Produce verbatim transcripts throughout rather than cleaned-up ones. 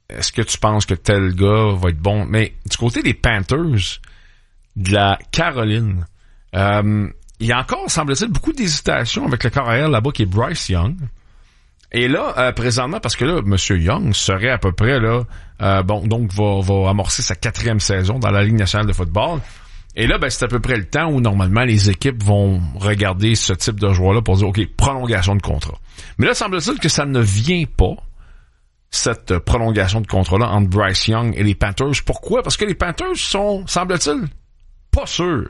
est-ce que tu penses que tel gars va être bon? Mais du côté des Panthers de la Caroline, euh, il y a encore, semble-t-il, beaucoup d'hésitation avec le carrière là-bas qui est Bryce Young. Et là, euh, présentement, parce que là, M. Young serait à peu près là, euh, bon, donc va, va amorcer sa quatrième saison dans la Ligue nationale de football. Et là, ben, c'est à peu près le temps où normalement les équipes vont regarder ce type de joueur-là pour dire, OK, prolongation de contrat. Mais là, semble-t-il que ça ne vient pas, cette prolongation de contrat-là entre Bryce Young et les Panthers. Pourquoi? Parce que les Panthers sont, semble-t-il, pas sûrs.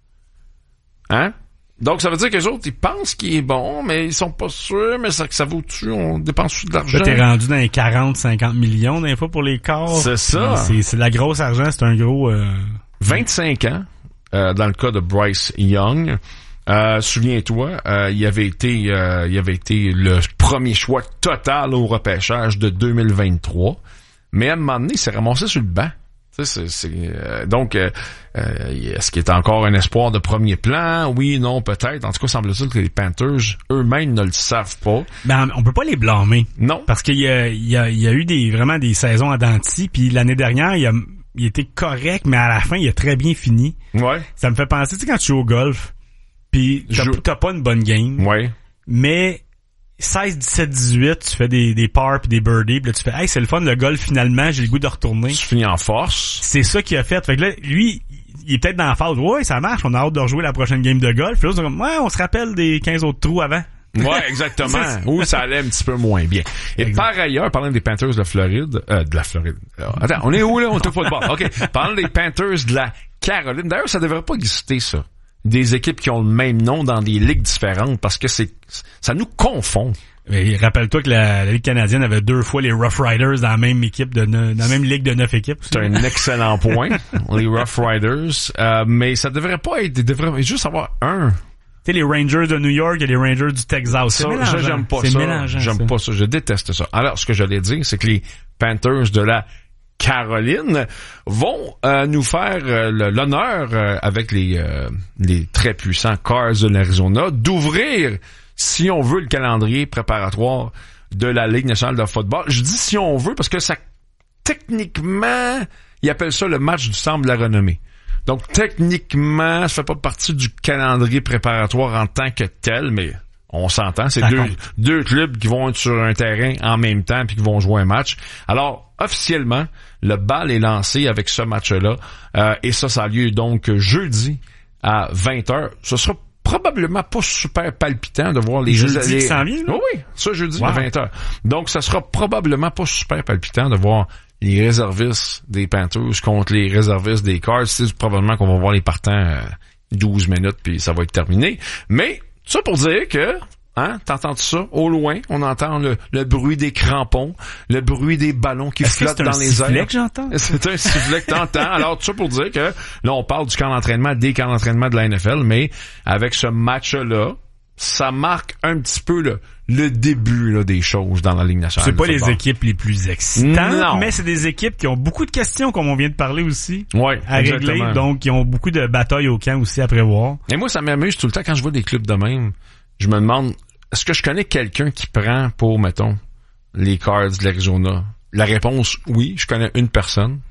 Hein? Donc, ça veut dire que les autres, ils pensent qu'il est bon, mais ils sont pas sûrs, mais ça, ça vaut-tu, on dépense de l'argent. Là, t'es rendu dans les quarante à cinquante millions, des fois, pour les corps. C'est ça. C'est, c'est de la grosse argent, c'est un gros, euh... vingt-cinq ans, euh, dans le cas de Bryce Young. Euh, souviens-toi, euh, il avait été, euh, il avait été le premier choix total au repêchage de deux mille vingt-trois. Mais à un moment donné, il s'est ramassé sur le banc. C'est, c'est, euh, donc, euh, euh, est-ce qu'il est encore un espoir de premier plan? Oui, non, peut-être. En tout cas, semble-t-il que les Panthers eux-mêmes ne le savent pas. Ben, on peut pas les blâmer. Non. Parce qu'il y a, il y a, il y a eu des, vraiment des saisons à dents de scie, puis l'année dernière, il a, il était correct, mais à la fin, il a très bien fini. Ouais. Ça me fait penser, tu sais, quand tu joues au golf, puis t'as, Je... t'as pas une bonne game. Ouais. Mais seize, dix-sept, dix-huit, tu fais des, des pars pis des birdies, pis là tu fais, hey, c'est le fun, le golf, finalement, j'ai le goût de retourner. Tu finis en force. C'est ça qu'il a fait. Fait que là, lui, il est peut-être dans la phase, ouais, ça marche, on a hâte de rejouer la prochaine game de golf. Puis là, c'est comme, ouais, on se rappelle des quinze autres trous avant. Ouais, exactement. Où ça allait un petit peu moins bien. Et exact. Par ailleurs, parlant des Panthers de la Floride, euh, de la Floride. Alors, attends, on est où, là? On est au football. OK. Parlant des Panthers de la Caroline. D'ailleurs, ça devrait pas exister, ça. Des équipes qui ont le même nom dans des ligues différentes, parce que c'est, ça nous confond. Mais rappelle-toi que la, la Ligue canadienne avait deux fois les Rough Riders dans la même équipe de ne, dans la même ligue de neuf équipes. C'est un excellent point, les Rough Riders. Euh, mais ça devrait pas être, il devrait juste avoir un. Tu sais, les Rangers de New York et les Rangers du Texas. Ça, ça j'aime pas c'est ça. Mélangeant, j'aime ça. pas ça. Je déteste ça. Alors, ce que j'allais dire, c'est que les Panthers de la Caroline vont euh, nous faire euh, l'honneur euh, avec les, euh, les très puissants Cards de l'Arizona d'ouvrir, si on veut, le calendrier préparatoire de la Ligue nationale de football. Je dis si on veut parce que ça, techniquement, ils appellent ça le match du centre de la renommée. Donc, techniquement, ça fait pas partie du calendrier préparatoire en tant que tel, mais on s'entend. C'est deux, deux clubs qui vont être sur un terrain en même temps puis qui vont jouer un match. Alors, officiellement, le bal est lancé avec ce match-là. Euh, et ça, ça a lieu donc jeudi à vingt heures. Ce sera probablement pas super palpitant de voir les... Jeudi les... qui s'en vient, là? Oui, oui, ça jeudi wow. à vingt heures. Donc, ça sera probablement pas super palpitant de voir les réservistes des Panthers contre les réservistes des Cards. C'est probablement qu'on va voir les partants euh, douze minutes puis ça va être terminé. Mais, ça pour dire que... Hein? T'entends ça? Au loin, on entend le, le bruit des crampons, le bruit des ballons qui Est-ce flottent dans les airs. C'est un sifflet que j'entends? C'est un sifflet que t'entends. Alors, tout ça pour dire que là, on parle du camp d'entraînement, des camps d'entraînement de la N F L, mais avec ce match-là, ça marque un petit peu le, le début là, des choses dans la Ligue nationale. C'est pas les équipes les plus excitantes, non. mais c'est des équipes qui ont beaucoup de questions, comme on vient de parler aussi, ouais, à exactement. régler, donc qui ont beaucoup de batailles au camp aussi à prévoir. Et moi, ça m'amuse tout le temps quand je vois des clubs de même. Je me demande, est-ce que je connais quelqu'un qui prend pour, mettons, les Cards de l'Arizona? La réponse, oui, je connais une personne.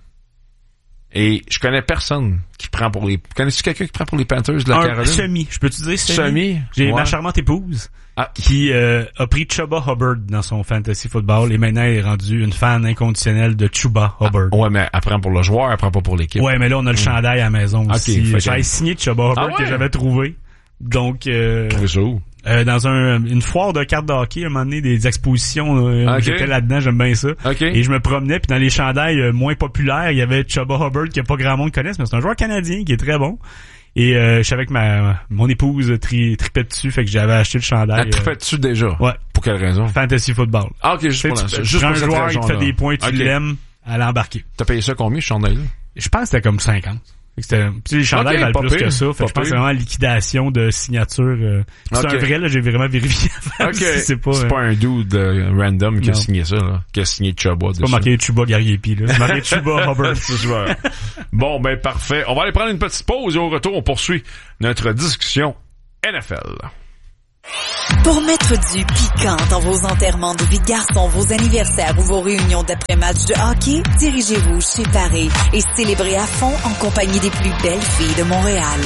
Et je connais personne qui prend pour les... Connais-tu quelqu'un qui prend pour les Panthers de la Un Caroline? semi, je peux te dire semi? Semi? J'ai ouais. ma charmante épouse ah. qui euh, a pris Chuba Hubbard dans son fantasy football et maintenant elle est rendue une fan inconditionnelle de Chuba Hubbard. Ah, ouais, mais elle prend pour le joueur, elle prend pas pour l'équipe. Ouais, mais là, on a le chandail à la maison aussi. Okay, J'avais signé Chuba Hubbard ah, ouais? que j'avais trouvé. Donc, euh, trouvé ça où? Euh, dans un, une foire de cartes de hockey, à un moment donné, des expositions, euh, okay. j'étais là-dedans, j'aime bien ça. Okay. Et je me promenais, puis dans les chandails euh, moins populaires, il y avait Chuba Hubbard, que pas grand monde connaisse, mais c'est un joueur canadien qui est très bon. Et euh, je savais que ma mon épouse tri, tripait dessus, fait que j'avais acheté le chandail. Elle tripait dessus déjà? Ouais. Pour quelle raison? Fantasy football. Ah, ok, juste fait, pour, tu, la, juste un pour cette joueur qui te fait des points, tu okay. l'aimes, à l'embarquer. T'as payé ça combien, ce chandail-là? Je pense que c'était comme cinquante. C'était, tu sais, les chandails okay, valent plus pire, que ça. Fait que je pense que c'est vraiment liquidation de signature. Euh, c'est okay. un vrai, là, j'ai vraiment vérifié. Ok. si c'est pas, c'est euh, pas un dude euh, random qui non. a signé ça, là. Qui a signé Chuba. C'est pas marqué Chuba Gariepi, là. C'est marqué Chuba Hubbard. Bon, ben, parfait. On va aller prendre une petite pause et au retour, on poursuit notre discussion N F L. Pour mettre du piquant dans vos enterrements de vie de garçon, vos anniversaires ou vos réunions d'après-match de hockey, dirigez-vous chez Paris et célébrez à fond en compagnie des plus belles filles de Montréal.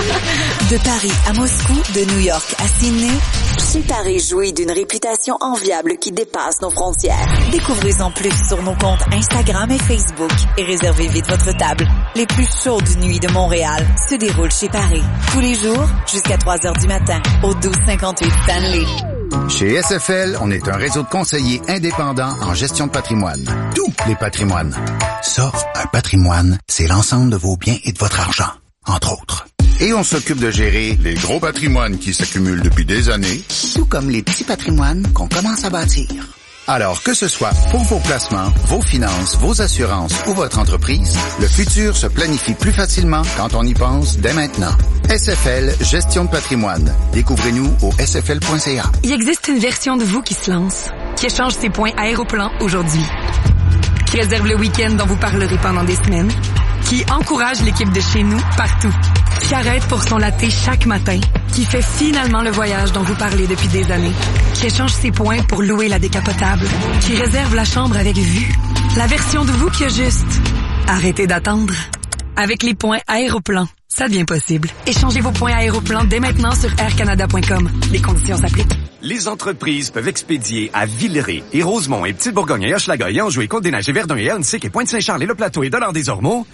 De Paris à Moscou, de New York à Sydney, chez Paris jouit d'une réputation enviable qui dépasse nos frontières. Découvrez-en plus sur nos comptes Instagram et Facebook et réservez vite votre table. Les plus chaudes nuits de Montréal se déroulent chez Paris. Tous les jours, jusqu'à trois heures du matin, au douze cinquante-huit Stanley. Chez S F L, on est un réseau de conseillers indépendants en gestion de patrimoine. Tous les patrimoines. Ça, un patrimoine, c'est l'ensemble de vos biens et de votre argent, entre autres. Et on s'occupe de gérer les gros patrimoines qui s'accumulent depuis des années, tout comme les petits patrimoines qu'on commence à bâtir. Alors que ce soit pour vos placements, vos finances, vos assurances ou votre entreprise, le futur se planifie plus facilement quand on y pense dès maintenant. S F L Gestion de patrimoine. Découvrez-nous au s f l point c a. Il existe une version de vous qui se lance, qui échange ses points Aéroplan aujourd'hui, qui réserve le week-end dont vous parlerez pendant des semaines, qui encourage l'équipe de chez nous partout, qui arrête pour son latte chaque matin, qui fait finalement le voyage dont vous parlez depuis des années, qui échange ses points pour louer la décapotable, qui réserve la chambre avec vue. La version de vous qui a juste arrêtez d'attendre. Avec les points Aéroplan, ça devient possible. Échangez vos points Aéroplan dès maintenant sur air canada point com. Les conditions s'appliquent. Les entreprises peuvent expédier à Villeray et Rosemont et Petite-Bourgogne et Hochelaga et Anjou et Côte-des-Neiges et Verdun et Hernesik et Pointe-Saint-Charles et Le Plateau et Dollard-des-Ormeaux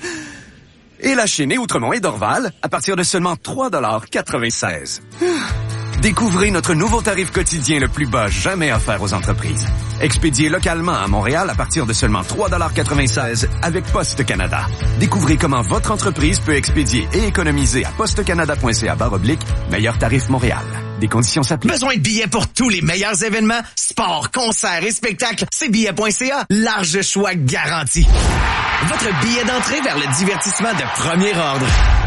et la Chine et Outremont et Dorval à partir de seulement trois dollars quatre-vingt-seize. Découvrez notre nouveau tarif quotidien le plus bas jamais offert aux entreprises. Expédié localement à Montréal à partir de seulement trois dollars quatre-vingt-seize avec Poste Canada. Découvrez comment votre entreprise peut expédier et économiser à postecanada point c a barre oblique meilleur tarif Montréal. Des conditions s'appliquent. Besoin de billets pour tous les meilleurs événements? Sport, concerts et spectacles, c'est billets point c a. Large choix garanti. Votre billet d'entrée vers le divertissement de premier ordre.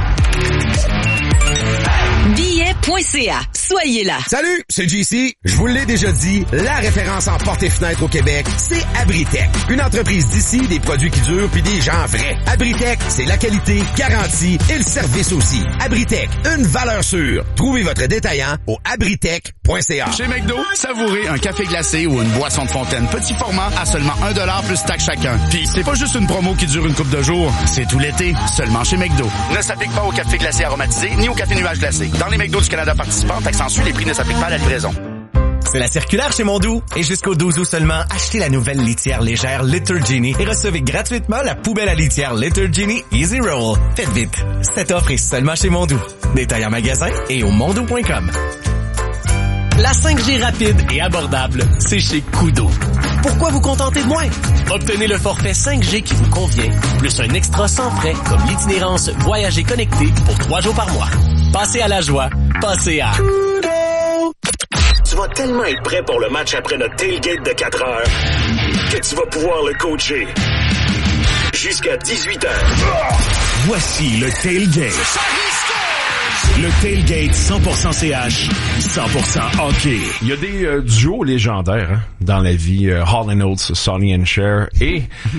billets point c a. Soyez là. Salut, c'est J C. Je vous l'ai déjà dit, la référence en portes et fenêtres au Québec, c'est Abritech. Une entreprise d'ici, des produits qui durent puis des gens vrais. Abritech, c'est la qualité, garantie et le service aussi. Abritech, une valeur sûre. Trouvez votre détaillant au abritech point c a. Chez McDo, savourez un café glacé ou une boisson de fontaine petit format à seulement un dollar plus taxe chacun. Puis c'est pas juste une promo qui dure une couple de jours, c'est tout l'été, seulement chez McDo. Ne s'applique pas au café glacé aromatisé ni au café nuage glacé. Dans les McDo du Canada participants, accentue, les prix ne s'appliquent pas à la livraison. C'est la circulaire chez Mondou. Et jusqu'au douze août seulement, achetez la nouvelle litière légère Litter Genie et recevez gratuitement la poubelle à litière Litter Genie Easy Roll. Faites vite. Cette offre est seulement chez Mondou. Détail en magasin et au mondou point com. La cinq G rapide et abordable, c'est chez Koodo. Pourquoi vous contenter de moins? Obtenez le forfait cinq G qui vous convient, plus un extra sans frais comme l'itinérance Voyager connecté pour trois jours par mois. Passez à la joie, passez à Koodo. Tu vas tellement être prêt pour le match après notre tailgate de quatre heures que tu vas pouvoir le coacher jusqu'à dix-huit heures. Voici le tailgate. Le tailgate cent pour cent C H, cent pour cent hockey. Il y a des euh, duos légendaires hein, dans la vie. Euh, Hall and Oates, Sonny and Cher et...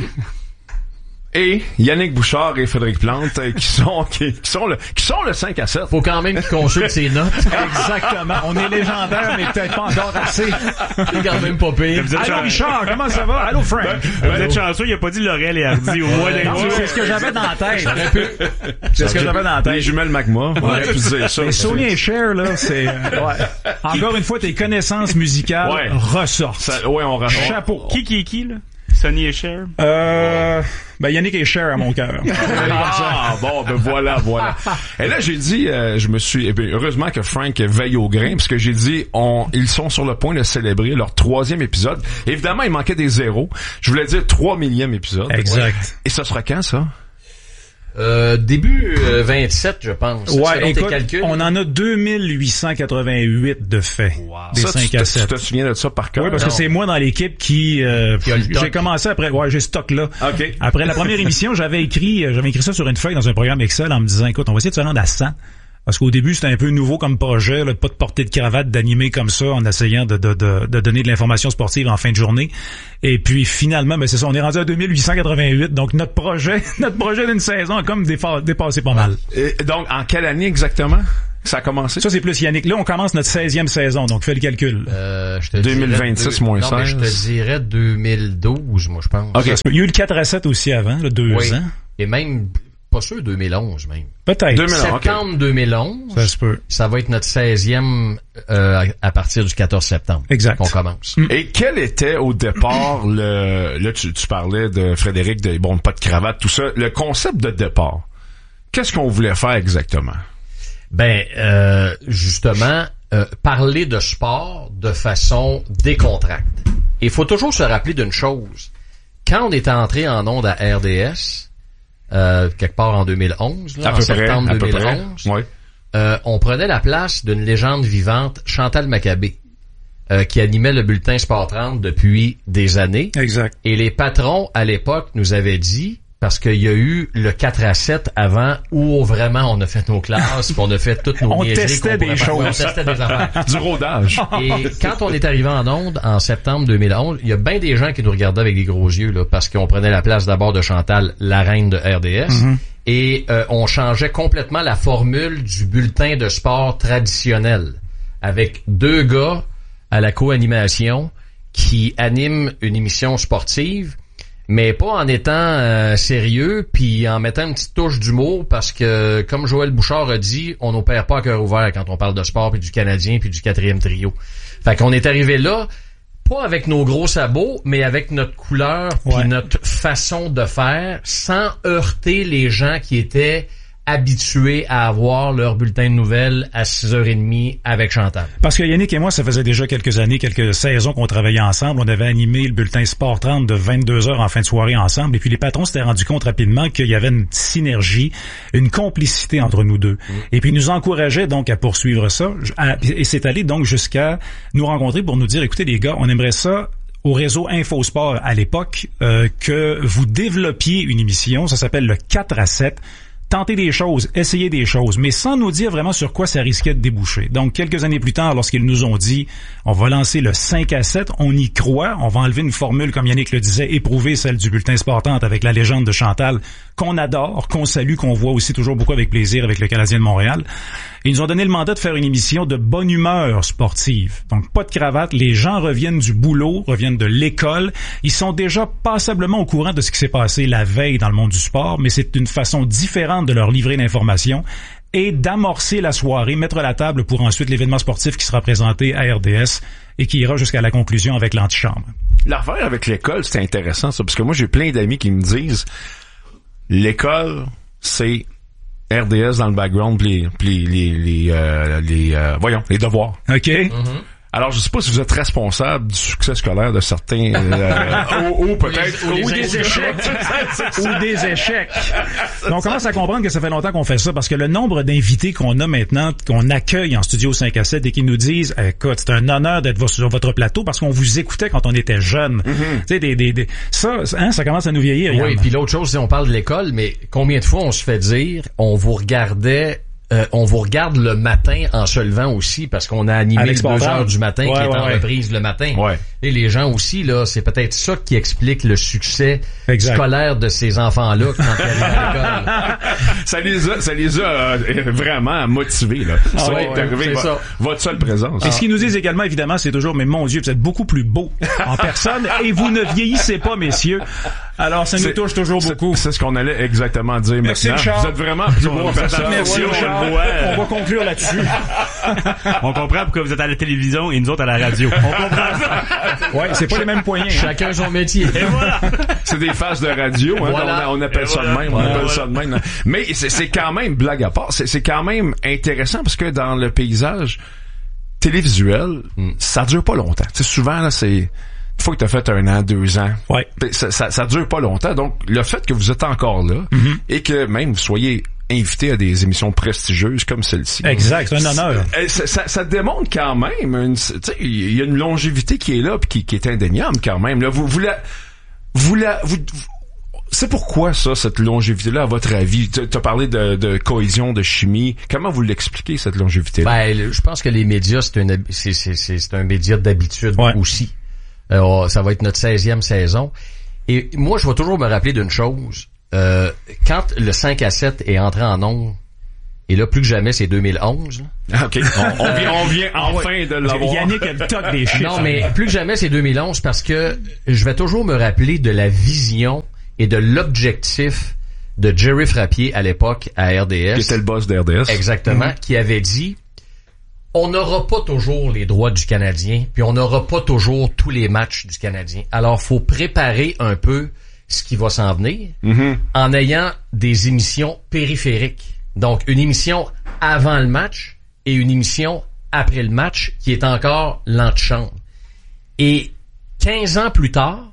Et Yannick Bouchard et Frédéric Plante euh, qui sont qui, qui sont le qui sont le cinq à sept. Faut quand même qu'ils consultent ses notes. Exactement. On est légendaire, mais peut-être pas encore assez. C'est quand même pas pire. Allô Richard, comment ça va? Allô Frank. Ben, vous êtes chanceux, il a pas dit Laurel et Hardy au mois d'inclus. C'est ce que j'avais dans la tête. C'est ce que j'avais dans la tête. Les jumelles Magma. On aurait pu dire ça. Mais Sonny et Cher, là, c'est... Ouais. Encore une fois, tes connaissances musicales ouais. ressortent. Ça, ouais, on ressort. Chapeau. Qui qui est qui, là? Sonny et Cher? Euh... Ben Yannick et Cher à mon cœur. Ah bon, ben voilà, voilà. Et là j'ai dit, euh, je me suis, eh bien, heureusement que Frank veille au grain, parce que j'ai dit, on, ils sont sur le point de célébrer leur troisième épisode. Évidemment, il manquait des zéros. Je voulais dire trois millième épisode. Exact. Ouais. Et ça sera quand ça? Euh, début euh, vingt-sept, je pense. Ouais, écoute, on en a deux mille huit cent quatre-vingt-huit de faits. Wow. Des ça, cinq tu, à sept. Tu te souviens de ça par cœur? Oui, parce non. que c'est moi dans l'équipe qui, euh, qui j'ai commencé après, ouais, j'ai ce stock là. Okay. Après la première émission, j'avais écrit, j'avais écrit ça sur une feuille dans un programme Excel en me disant, écoute, on va essayer de se rendre à cent. Parce qu'au début, c'était un peu nouveau comme projet, là, pas de porter de cravate, d'animer comme ça, en essayant de, de, de, de donner de l'information sportive en fin de journée. Et puis finalement, ben c'est ça, on est rendu à deux mille huit cent quatre-vingt-huit. Donc notre projet, notre projet d'une saison a comme défa- dépassé pas mal. Et donc, en quelle année exactement? Ça a commencé? Ça, c'est plus Yannick. Là, on commence notre seizième saison, donc fais le calcul. Euh, je te deux mille vingt-six moins non, mais seize. je te dirais deux mille douze, moi, je pense. OK. Il y a eu le quatre à sept aussi avant, là, deux oui. ans. Et même, pas sûr, deux mille onze, même. Peut-être. deux mille onze, septembre okay. deux mille onze. Ça se peut. Ça va être notre seizième euh, à partir du quatorze septembre. Exact. Qu'on commence. Mm. Et quel était au départ le... Là, tu, tu parlais de Frédéric, de bon, pas de cravate, tout ça. Le concept de départ, qu'est-ce qu'on voulait faire exactement? Ben, euh, justement, euh, parler de sport de façon décontracte. Et il faut toujours se rappeler d'une chose. Quand on est entré en onde à R D S, euh, quelque part en deux mille onze, là, à en peu septembre près, deux mille onze, à peu près. Ouais. euh, on prenait la place d'une légende vivante, Chantal Maccabé, euh, qui animait le bulletin Sport trente depuis des années. Exact. Et les patrons, à l'époque, nous avaient dit, parce qu'il y a eu le quatre à sept avant, où vraiment on a fait nos classes, puis on a fait toutes nos On niaiseries testait qu'on des pourrait faire. choses. On testait des affaires. Du rodage. Et quand on est arrivé en onde en septembre deux mille onze, il y a bien des gens qui nous regardaient avec des gros yeux, là, parce qu'on prenait la place d'abord de Chantal, la reine de R D S, mm-hmm. et euh, on changeait complètement la formule du bulletin de sport traditionnel, avec deux gars à la co-animation qui animent une émission sportive, mais pas en étant euh, sérieux, puis en mettant une petite touche d'humour, parce que, comme Joël Bouchard a dit, on n'opère pas à cœur ouvert quand on parle de sport, puis du Canadien, puis du quatrième trio. Fait qu'on est arrivé là, pas avec nos gros sabots, mais avec notre couleur, puis ouais. notre façon de faire, sans heurter les gens qui étaient habitués à avoir leur bulletin de nouvelles à six heures trente avec Chantal. Parce que Yannick et moi, ça faisait déjà quelques années, quelques saisons qu'on travaillait ensemble. On avait animé le bulletin Sport trente de vingt-deux heures en fin de soirée ensemble. Et puis les patrons s'étaient rendus compte rapidement qu'il y avait une synergie, une complicité entre nous deux. Mmh. Et puis ils nous encourageaient donc à poursuivre ça. Et c'est allé donc jusqu'à nous rencontrer pour nous dire, écoutez les gars, on aimerait ça au réseau InfoSport à l'époque, euh, que vous développiez une émission, ça s'appelle le quatre à sept. Tenter des choses, essayer des choses, mais sans nous dire vraiment sur quoi ça risquait de déboucher. Donc, quelques années plus tard, lorsqu'ils nous ont dit, on va lancer le cinq à sept, on y croit, on va enlever une formule, comme Yannick le disait, éprouver celle du bulletin Sport trente avec la légende de Chantal, qu'on adore, qu'on salue, qu'on voit aussi toujours beaucoup avec plaisir avec le Canadien de Montréal. Ils nous ont donné le mandat de faire une émission de bonne humeur sportive. Donc, pas de cravate, les gens reviennent du boulot, reviennent de l'école. Ils sont déjà passablement au courant de ce qui s'est passé la veille dans le monde du sport, mais c'est une façon différente de leur livrer l'information et d'amorcer la soirée, mettre la table pour ensuite l'événement sportif qui sera présenté à R D S et qui ira jusqu'à la conclusion avec l'antichambre. L'affaire avec l'école, c'est intéressant ça, parce que moi j'ai plein d'amis qui me disent l'école, c'est R D S dans le background, les les les les, euh, les euh, voyons, les devoirs. OK. Mm-hmm. Alors, je sais pas si vous êtes responsable du succès scolaire de certains, euh, ou, ou peut-être... Ou, ou des échecs. ou des échecs. Donc, on commence à comprendre que ça fait longtemps qu'on fait ça, parce que le nombre d'invités qu'on a maintenant, qu'on accueille en studio cinq à sept et qui nous disent, écoute, c'est un honneur d'être sur votre plateau parce qu'on vous écoutait quand on était jeunes. Mm-hmm. Tu sais, des, des, des, ça, hein, ça commence à nous vieillir. Oui, Yann. Puis l'autre chose, c'est on parle de l'école, mais combien de fois on se fait dire, on vous regardait... Euh, on vous regarde le matin en se levant aussi parce qu'on a animé le deux heures du matin ouais, qui est ouais, en ouais. reprise le matin. Ouais. Et les gens aussi, là, c'est peut-être ça qui explique le succès exact. scolaire de ces enfants-là quand ils arrivent à l'école. ça les a, ça les a euh, vraiment motivés, là. Ah ça ouais, est arrivé, c'est vo- ça. votre seule présence. Et ce qu'ils nous disent également, évidemment, c'est toujours, mais mon Dieu, vous êtes beaucoup plus beau en personne et vous ne vieillissez pas, messieurs. Alors, ça nous c'est, touche toujours c'est, beaucoup. C'est ce qu'on allait exactement dire Merci, maintenant. Richard. Vous êtes vraiment plus beau en personne. Merci, Ouais, Richard. je le vois. On va conclure là-dessus. On comprend pourquoi vous êtes à la télévision et nous autres à la radio. On comprend. Ouais, c'est pas les mêmes poignets. Hein. Chacun son métier. Et voilà. C'est des phases de radio, hein, Voilà. on, on appelle Et ça voilà. de même, on Voilà. appelle ça de même. Mais c'est, c'est quand même, blague à part, c'est, c'est quand même intéressant parce que dans le paysage télévisuel, mm. ça dure pas longtemps. Tu sais, souvent, là, c'est une fois que t'as fait un an, deux ans, ouais. ça, ça, ça dure pas longtemps. Donc, le fait que vous êtes encore là mm-hmm. et que même vous soyez invité à des émissions prestigieuses comme celle-ci. Exact, c'est un honneur. Ça, ça, ça démontre quand même, une, tu sais, il y a une longévité qui est là puis qui, qui est indéniable quand même. Là, vous, vous la, vous la, vous, c'est pourquoi ça, cette longévité-là, à votre avis? Tu as parlé de, de cohésion, de chimie. Comment vous l'expliquez, cette longévité-là? Ben, je pense que les médias, c'est, une, c'est, c'est, c'est, c'est un média d'habitude ouais. aussi. Euh, ça va être notre seizième saison. Et moi, je vais toujours me rappeler d'une chose. Euh, quand le cinq à sept est entré en ondes, Et là, plus que jamais, c'est deux mille onze. Ah, OK. On, on vient, on vient enfin de l'avoir. Yannick a le toc des chiffres. Non, mais plus que jamais, c'est deux mille onze parce que je vais toujours me rappeler de la vision et de l'objectif de Jerry Frappier à l'époque à R D S. Qui était le boss de R D S. Exactement. Mm-hmm. Qui avait dit, on n'aura pas toujours les droits du Canadien, puis on n'aura pas toujours tous les matchs du Canadien. Alors, faut préparer un peu ce qui va s'en venir mm-hmm. en ayant des émissions périphériques. Donc, une émission avant le match et une émission après le match qui est encore l'antichambre. Et quinze ans plus tard,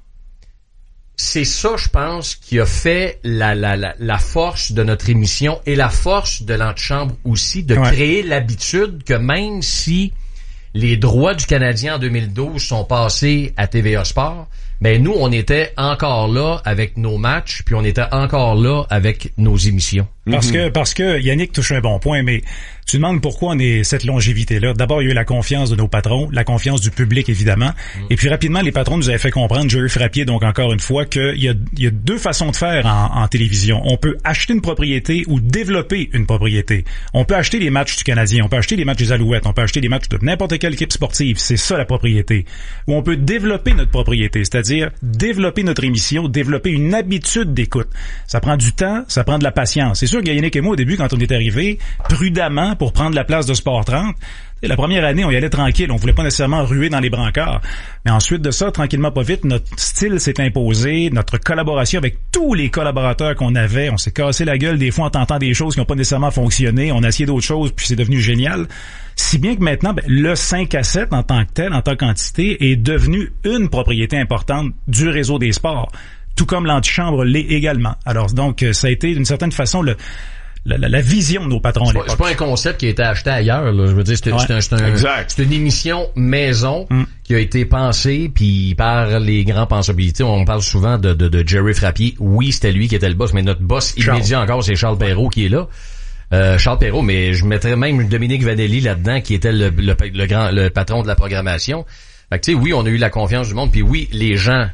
c'est ça, je pense, qui a fait la, la, la, la force de notre émission et la force de l'antichambre aussi, de ouais. créer l'habitude que même si les droits du Canadien en deux mille douze sont passés à T V A Sport, ben nous, on était encore là avec nos matchs, puis on était encore là avec nos émissions. Parce mm-hmm. que parce que Yannick touche un bon point, mais tu demandes pourquoi on est cette longévité-là. D'abord, il y a eu la confiance de nos patrons, la confiance du public, évidemment. Mm. Et puis, rapidement, les patrons nous avaient fait comprendre, Jerry Frappier, donc encore une fois, qu'il y a, il y a deux façons de faire en, en télévision. On peut acheter une propriété ou développer une propriété. On peut acheter les matchs du Canadien, on peut acheter les matchs des Alouettes, on peut acheter les matchs de n'importe quelle équipe sportive. C'est ça, la propriété. Ou on peut développer notre propriété, c'est-à-dire développer notre émission, développer une habitude d'écoute. Ça prend du temps, ça prend de la patience. C'est sûr que Yannick et moi, au début, quand on est arrivé, prudemment, pour prendre la place de Sport trente, la première année, on y allait tranquille, on voulait pas nécessairement ruer dans les brancards. Mais ensuite de ça, tranquillement, pas vite, notre style s'est imposé, notre collaboration avec tous les collaborateurs qu'on avait, on s'est cassé la gueule des fois en tentant des choses qui n'ont pas nécessairement fonctionné, on a essayé d'autres choses, puis c'est devenu génial. Si bien que maintenant, ben, le cinq à sept en tant que tel, en tant qu'entité, est devenu une propriété importante du réseau des sports, tout comme l'antichambre l'est également. Alors donc, ça a été d'une certaine façon le La, la, la vision de nos patrons à l'époque. C'est pas un concept qui a été acheté ailleurs, là. Je veux dire, c'est, ouais. c'est, un, c'est, un, c'est une émission maison mm. qui a été pensée puis par les grands pensabilités. On parle souvent de, de, de Jerry Frappier. Oui, c'était lui qui était le boss, mais notre boss Charles. immédiat encore, c'est Charles Perrault qui est là. Euh, Charles Perrault, mais je mettrais même Dominique Vanelli là-dedans, qui était le, le, le grand, le patron de la programmation. Fait que tu sais, oui, on a eu la confiance du monde, puis oui, les gens.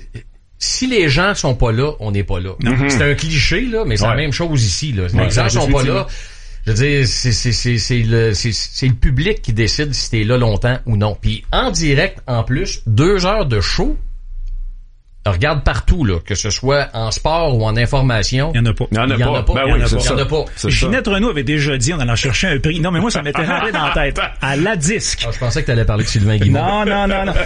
Si les gens sont pas là, on n'est pas là. Mm-hmm. C'est un cliché, là, mais c'est ouais. la même chose ici, là. Ouais, les gens sont pas là. Je veux dire, c'est, c'est, c'est, c'est le, c'est, c'est le public qui décide si t'es là longtemps ou non. Puis en direct, en plus, deux heures de show. Regarde partout, là, que ce soit en sport ou en information. Il y en a pas. Il y en a il y en pas. a pas. Ben il y oui, en a c'est pas. ça. Il y en a pas. C'est Ginette ça. Renaud avait déjà dit, on allait chercher un prix. Non, mais moi, ça m'était rentré dans la tête. À la disque. Ah, je pensais que t'allais parler de Sylvain Guimond. Non, non, non, non.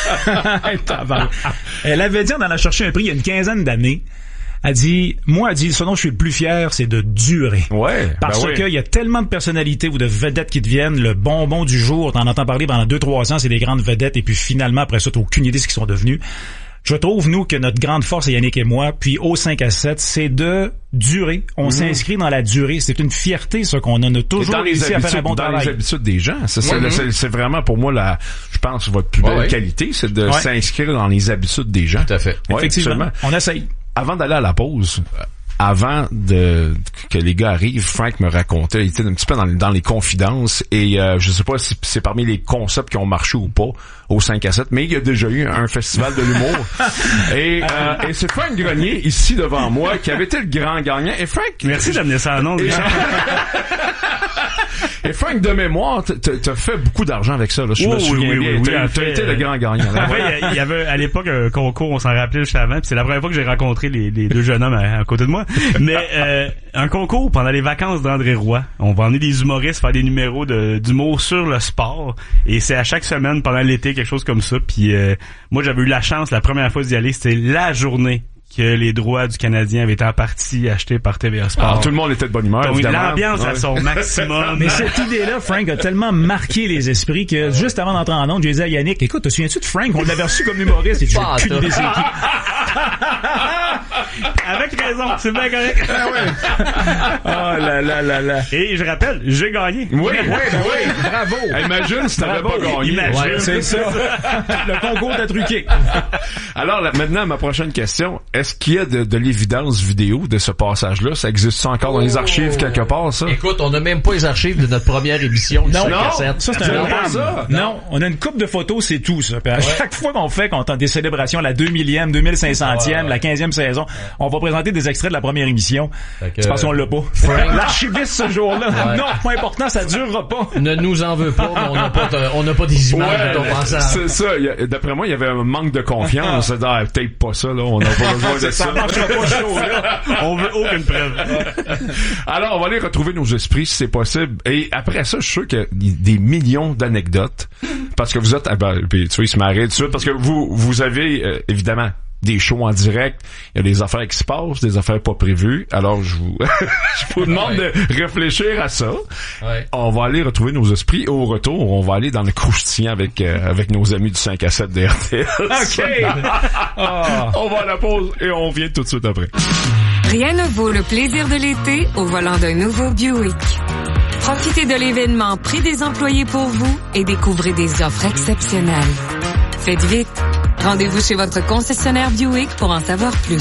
Elle avait dit, on allait chercher un prix il y a une quinzaine d'années. Elle dit, moi, elle dit, ce dont je suis le plus fier, c'est de durer. Ouais. Parce ben oui. qu'il y a tellement de personnalités ou de vedettes qui deviennent le bonbon du jour. T'en entends parler pendant deux, trois ans, c'est des grandes vedettes, et puis finalement, après ça, t'as aucune idée de ce qu'ils sont devenus. Je trouve, nous, que notre grande force, Yannick et moi, puis au cinq à sept, c'est de durer. On mm-hmm. s'inscrit dans la durée. C'est une fierté, ça, qu'on a. On a toujours réussi à faire un bon dans travail. Dans les habitudes des gens. C'est, mm-hmm. c'est, c'est vraiment, pour moi, la, je pense, votre plus ouais, belle ouais. qualité, c'est de ouais. s'inscrire dans les habitudes des gens. Tout à fait. Ouais, effectivement. On essaye. Avant d'aller à la pause, avant de que les gars arrivent, Frank me racontait, il était un petit peu dans, dans les confidences, et euh, je sais pas si c'est parmi les concepts qui ont marché ou pas au cinq à sept, mais il y a déjà eu un festival de l'humour. et, euh, et c'est Frank Grenier, ici devant moi, qui avait été le grand gagnant. Et Frank... Merci d'amener ça en nom. Et, et Frank, de mémoire, t'as fait beaucoup d'argent avec ça, là. Je oh, me souviens oui, bien. Oui, oui, t'as, oui, t'as été le grand gagnant. En fait, il y avait à l'époque un concours, on s'en rappelait juste avant, puis c'est la première fois que j'ai rencontré les, les deux jeunes hommes à, à côté de moi. Mais euh, un concours pendant les vacances d'André Roy. On va emmener des humoristes faire des numéros de, d'humour sur le sport. Et c'est à chaque semaine pendant l'été, quelque chose comme ça. Puis euh, moi, j'avais eu la chance, la première fois d'y aller, c'était la journée que les droits du Canadien avaient été en partie achetés par T V A Sport. Alors, tout le monde était de bonne humeur, donc, évidemment. L'ambiance ouais. à son maximum. Mais cette idée-là, Frank, a tellement marqué les esprits que juste avant d'entrer en onde, j'ai dit à Yannick, écoute, te souviens-tu de Frank? On l'avait reçu comme humoriste et tu as aucune idée c'est qui. Avec raison, c'est bien correct. Ah ouais. Oh là là là là. Et je rappelle, j'ai gagné. Oui, oui, oui. Bravo. Imagine si t'avais pas gagné. Imagine, ouais, c'est ça. Le concours t'a truqué. Alors, là, maintenant, ma prochaine question. Est-ce qu'il y a de, de l'évidence vidéo de ce passage-là? Ça existe ça encore dans les archives quelque part, ça? Écoute, on n'a même pas les archives de notre première émission. Non, non, ça c'est un drame. Ça. Non. non, on a une coupe de photos, c'est tout ça. Puis à ouais. chaque fois qu'on fait, qu'on entend des célébrations, la deux millième, deux mille cinq centième, ouais, ouais. la quinzième saison, On va présenter des extraits de la première émission. Que, tu penses qu'on l'a pas? Frank... L'archiviste ce jour-là. Ouais. Non, pas important, ça durera pas. Ne nous en veux pas, mais on n'a pas, on n'a pas des images ouais, de ton passage. C'est ça. A, d'après moi, il y avait un manque de confiance. C'est ah, peut-être pas ça, là. On n'a pas besoin de ça. Ça marchera pas chaud, là. On veut aucune preuve. Alors, on va aller retrouver nos esprits, si c'est possible. Et après ça, je suis sûr qu'il y a des millions d'anecdotes. Parce que vous êtes, ben, puis tu vois, il se marrait tout de suite. Parce que vous, vous avez, euh, évidemment, des shows en direct, il y a des affaires qui se passent, des affaires pas prévues. Alors je vous je vous demande ouais. de réfléchir à ça. Ouais. On va aller retrouver nos esprits et au retour, on va aller dans le croustillant avec euh, avec nos amis du cinq à sept de R T S. OK. ah. On va à la pause et on vient tout de suite après. Rien ne vaut le plaisir de l'été au volant d'un nouveau Buick. Profitez de l'événement Prix des employés pour vous et découvrez des offres exceptionnelles. Faites vite. Rendez-vous chez votre concessionnaire Buick pour en savoir plus.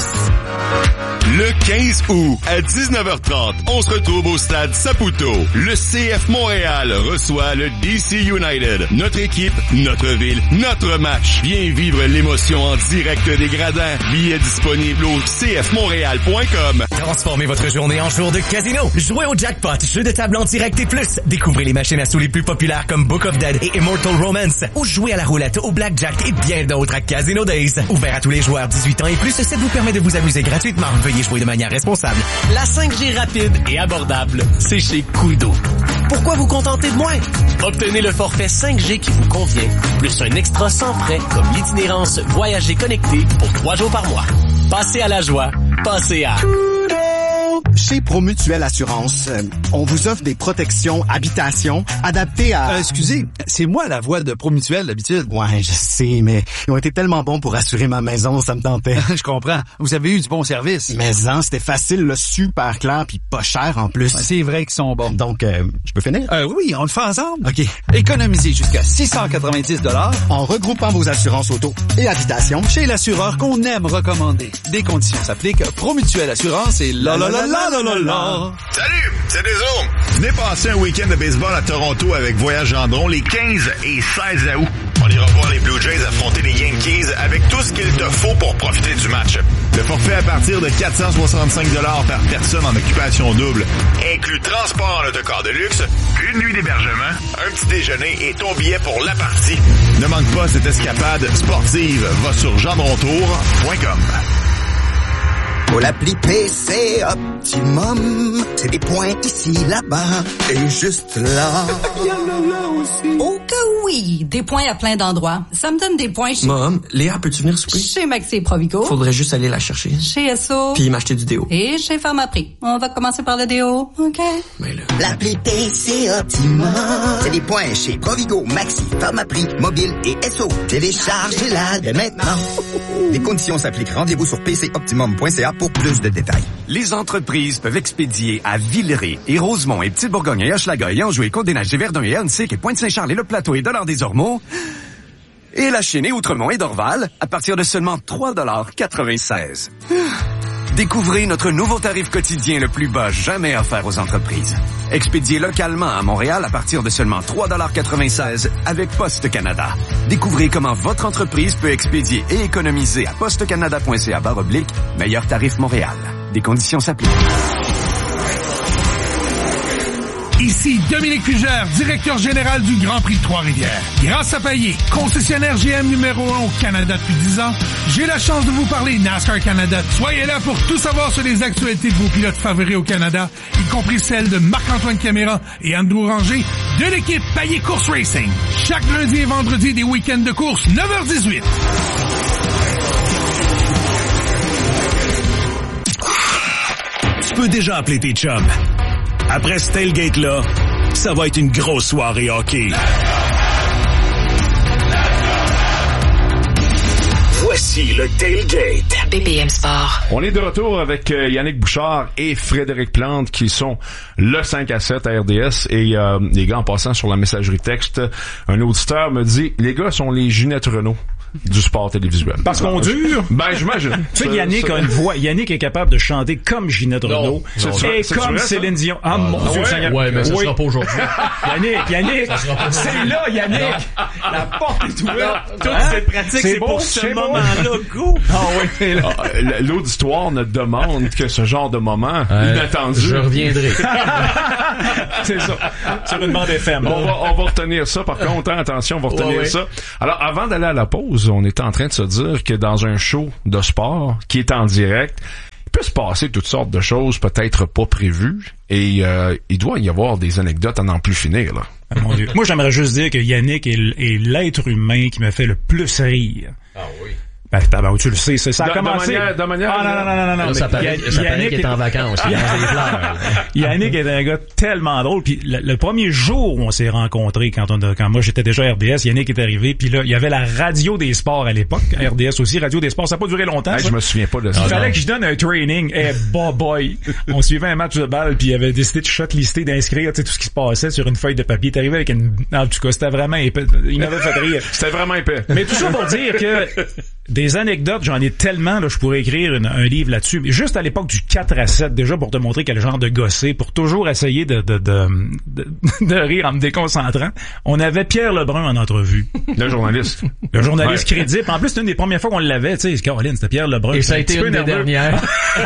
Le quinze août, à dix-neuf heures trente, on se retrouve au stade Saputo. Le C F Montréal reçoit le D C United. Notre équipe, notre ville, notre match. Viens vivre l'émotion en direct des gradins. Billets disponibles au c f montréal point com. Transformez votre journée en jour de casino. Jouez au jackpot, jeu de table en direct et plus. Découvrez les machines à sous les plus populaires comme Book of Dead et Immortal Romance. Ou jouez à la roulette, au blackjack et bien d'autres à Casino Days. Ouvert à tous les joueurs dix-huit ans et plus, ça vous permet de vous amuser gratuitement. Veuillez jouer de manière responsable. La cinq G rapide et abordable, c'est chez Koodo. Pourquoi vous contenter de moins? Obtenez le forfait cinq G qui vous convient, plus un extra sans frais comme l'itinérance Voyager connecté pour trois jours par mois. Passez à la joie, passez à... Chez Promutuelle Assurance, euh, on vous offre des protections habitation adaptées à... Euh, excusez, c'est moi la voix de Promutuelle d'habitude. Ouais, je sais, mais ils ont été tellement bons pour assurer ma maison, ça me tentait. Je comprends. Vous avez eu du bon service. Mais hein, c'était facile, là, super clair, puis pas cher en plus. Ouais, c'est vrai qu'ils sont bons. Donc, euh, je peux finir? Euh, oui, on le fait ensemble. OK. Économisez jusqu'à six cent quatre-vingt-dix dollars en regroupant vos assurances auto et habitation chez l'assureur qu'on aime recommander. Des conditions s'appliquent. Promutuelle Assurance et la la la la la la la. Salut, c'est Désolé. Venez passer un week-end de baseball à Toronto avec Voyage Gendron les quinze et seize août. On ira voir les Blue Jays affronter les Yankees avec tout ce qu'il te faut pour profiter du match. Le forfait à partir de quatre cent soixante-cinq dollars par personne en occupation double inclut transport en autocar de luxe, une nuit d'hébergement, un petit déjeuner et ton billet pour la partie. Ne manque pas cette escapade sportive. Va sur gendrontour point com. Pour l'appli P C Optimum, c'est des points ici, là-bas et juste là. Il y en a là aussi. Oh que oui, des points à plein d'endroits. Ça me donne des points chez... Mom, Léa, peux-tu venir souper? Chez Maxi Provigo. Faudrait juste aller la chercher. Chez S O. Puis m'acheter du déo. Et chez Pharmaprix. On va commencer par le déo, OK? Mais là... L'appli P C Optimum, c'est des points chez Provigo, Maxi, Pharmaprix, Mobile et S O. Téléchargez-la dès maintenant. Les conditions s'appliquent. Rendez-vous sur p c optimum point c a pour plus de détails. Les entreprises peuvent expédier à Villeray et Rosemont et Petite-Bourgogne et Hochelaga et Anjou et Côte-des-Neiges et Verdun et Hernesik et Pointe-Saint-Charles et Le Plateau et Dollard-des-Ormeaux et La Chênaie, Outremont et Dorval à partir de seulement trois dollars quatre-vingt-seize. Découvrez notre nouveau tarif quotidien le plus bas jamais offert aux entreprises. Expédié localement à Montréal à partir de seulement trois dollars quatre-vingt-seize avec Poste Canada. Découvrez comment votre entreprise peut expédier et économiser à postecanada point c a barre oblique meilleur tarif Montréal. Des conditions s'appliquent. Ici Dominique Fugère, directeur général du Grand Prix de Trois-Rivières. Grâce à Payet, concessionnaire G M numéro un au Canada depuis dix ans, j'ai la chance de vous parler NASCAR Canada. Soyez là pour tout savoir sur les actualités de vos pilotes favoris au Canada, y compris celles de Marc-Antoine Caméra et Andrew Ranger de l'équipe Payet Course Racing. Chaque lundi et vendredi des week-ends de course, neuf heures dix-huit. Tu peux déjà appeler tes chums. Après ce tailgate-là, ça va être une grosse soirée hockey. Voici le tailgate. B P M Sport. On est de retour avec euh, Yannick Bouchard et Frédéric Plante qui sont le cinq à sept à R D S. Et euh, les gars, en passant sur la messagerie texte, un auditeur me dit « Les gars sont les Ginette Renault du sport télévisuel. Parce qu'on dure. Ben, j'imagine. Tu sais, Yannick a une voix. Yannick est capable de chanter comme Ginette Renaud. Et comme Céline Dion. Ah, mon Dieu, Seigneur. Ouais, mais ça sera pas aujourd'hui. Yannick, Yannick, c'est là, Yannick. La porte est ouverte. Toute cette pratique, c'est pour ce moment-là. Go! Ah oui, là. L'auditoire ne demande que ce genre de moment Euh, inattendu. Je reviendrai. C'est ça. Sur une bande F M. Bon, on, va, on va retenir ça, par contre, hein, attention, on va retenir Ouais, ouais. ça. Alors, avant d'aller à la pause, on était en train de se dire que dans un show de sport qui est en direct, il peut se passer toutes sortes de choses peut-être pas prévues, et euh, il doit y avoir des anecdotes à n'en plus finir, là. Ah, mon Dieu. Moi, j'aimerais juste dire que Yannick est, l- est l'être humain qui me fait le plus rire. Ah oui. Ben, ben, tu le sais, ça, ça a De- de commencé. manière- de manière- Ah, non, non, non, non, non, Là, non. ça mais paraît, Ya- ça paraît Yannick qu'il est en vacances. Il a des fleurs. Yannick est un gars tellement drôle. Puis le, le premier jour où on s'est rencontrés, quand on a, quand moi j'étais déjà à R D S, Yannick est arrivé. Puis là, il y avait la radio des sports à l'époque, R D S aussi, radio des sports. Ça n'a pas duré longtemps. Hey, ça. je me souviens pas de Il ça. fallait que je donne un training. Eh, bah boy. On suivait un match de balle, puis il avait décidé de shotlister, d'inscrire, tu sais, tout ce qui se passait sur une feuille de papier. Il est arrivé avec une, en tout cas, c'était vraiment épais. Il m'avait fait rire. C'était vraiment épais. Mais tout ça pour dire que des anecdotes, j'en ai tellement, là, je pourrais écrire une- un livre là-dessus. Mais juste à l'époque du quatre à sept, déjà pour te montrer quel genre de gossé, pour toujours essayer de, de, de, de, de rire en me déconcentrant, on avait Pierre Lebrun en entrevue. Le journaliste. Le journaliste Ouais. crédible. En plus, c'était une des premières fois qu'on l'avait, tu sais, Caroline, c'était Pierre Lebrun. Et ça a Un été petit peu une des nerveux. dernières.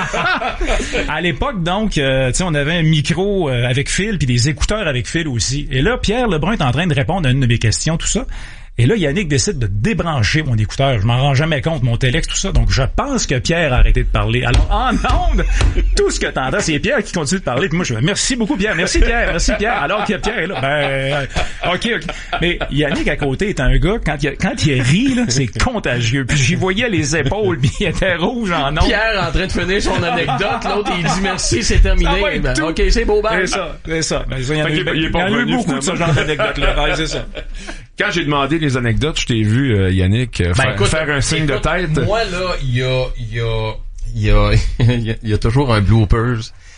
À l'époque, donc, euh, tu sais, on avait un micro euh, avec fil, puis des écouteurs avec fil aussi. Et là, Pierre Lebrun est en train de répondre à une de mes questions, tout ça. Et là, Yannick décide de débrancher mon écouteur. Je m'en rends jamais compte, mon téléx, tout ça. Donc, je pense que Pierre a arrêté de parler. Alors, en ondes, tout ce que t'entends, c'est Pierre qui continue de parler. Puis moi, je fais merci beaucoup, Pierre. Merci, Pierre. Merci, Pierre. Alors que Pierre est là. Ben, euh, OK, OK. Mais Yannick, à côté, est un gars, quand il, quand il rit, là, c'est contagieux. Puis j'y voyais les épaules, puis il était rouge en ondes. Pierre en train de finir son anecdote, l'autre il dit merci, c'est terminé. Ça va être Ben, tout. ok, c'est beau, ben. C'est ça, c'est ça. Ben, ça, il y en a Fait eu, qu'il est- il est il y pas en a eu revenu, beaucoup de ce finalement. genre d'anecdotes-là. Ouais, c'est ça. Quand j'ai demandé les anecdotes, je t'ai vu, euh, Yannick, euh, Ben, faire, écoute, faire un signe écoute, de tête. Moi, là, il y a, il y a, il y a, il y a- il y a toujours un bloopers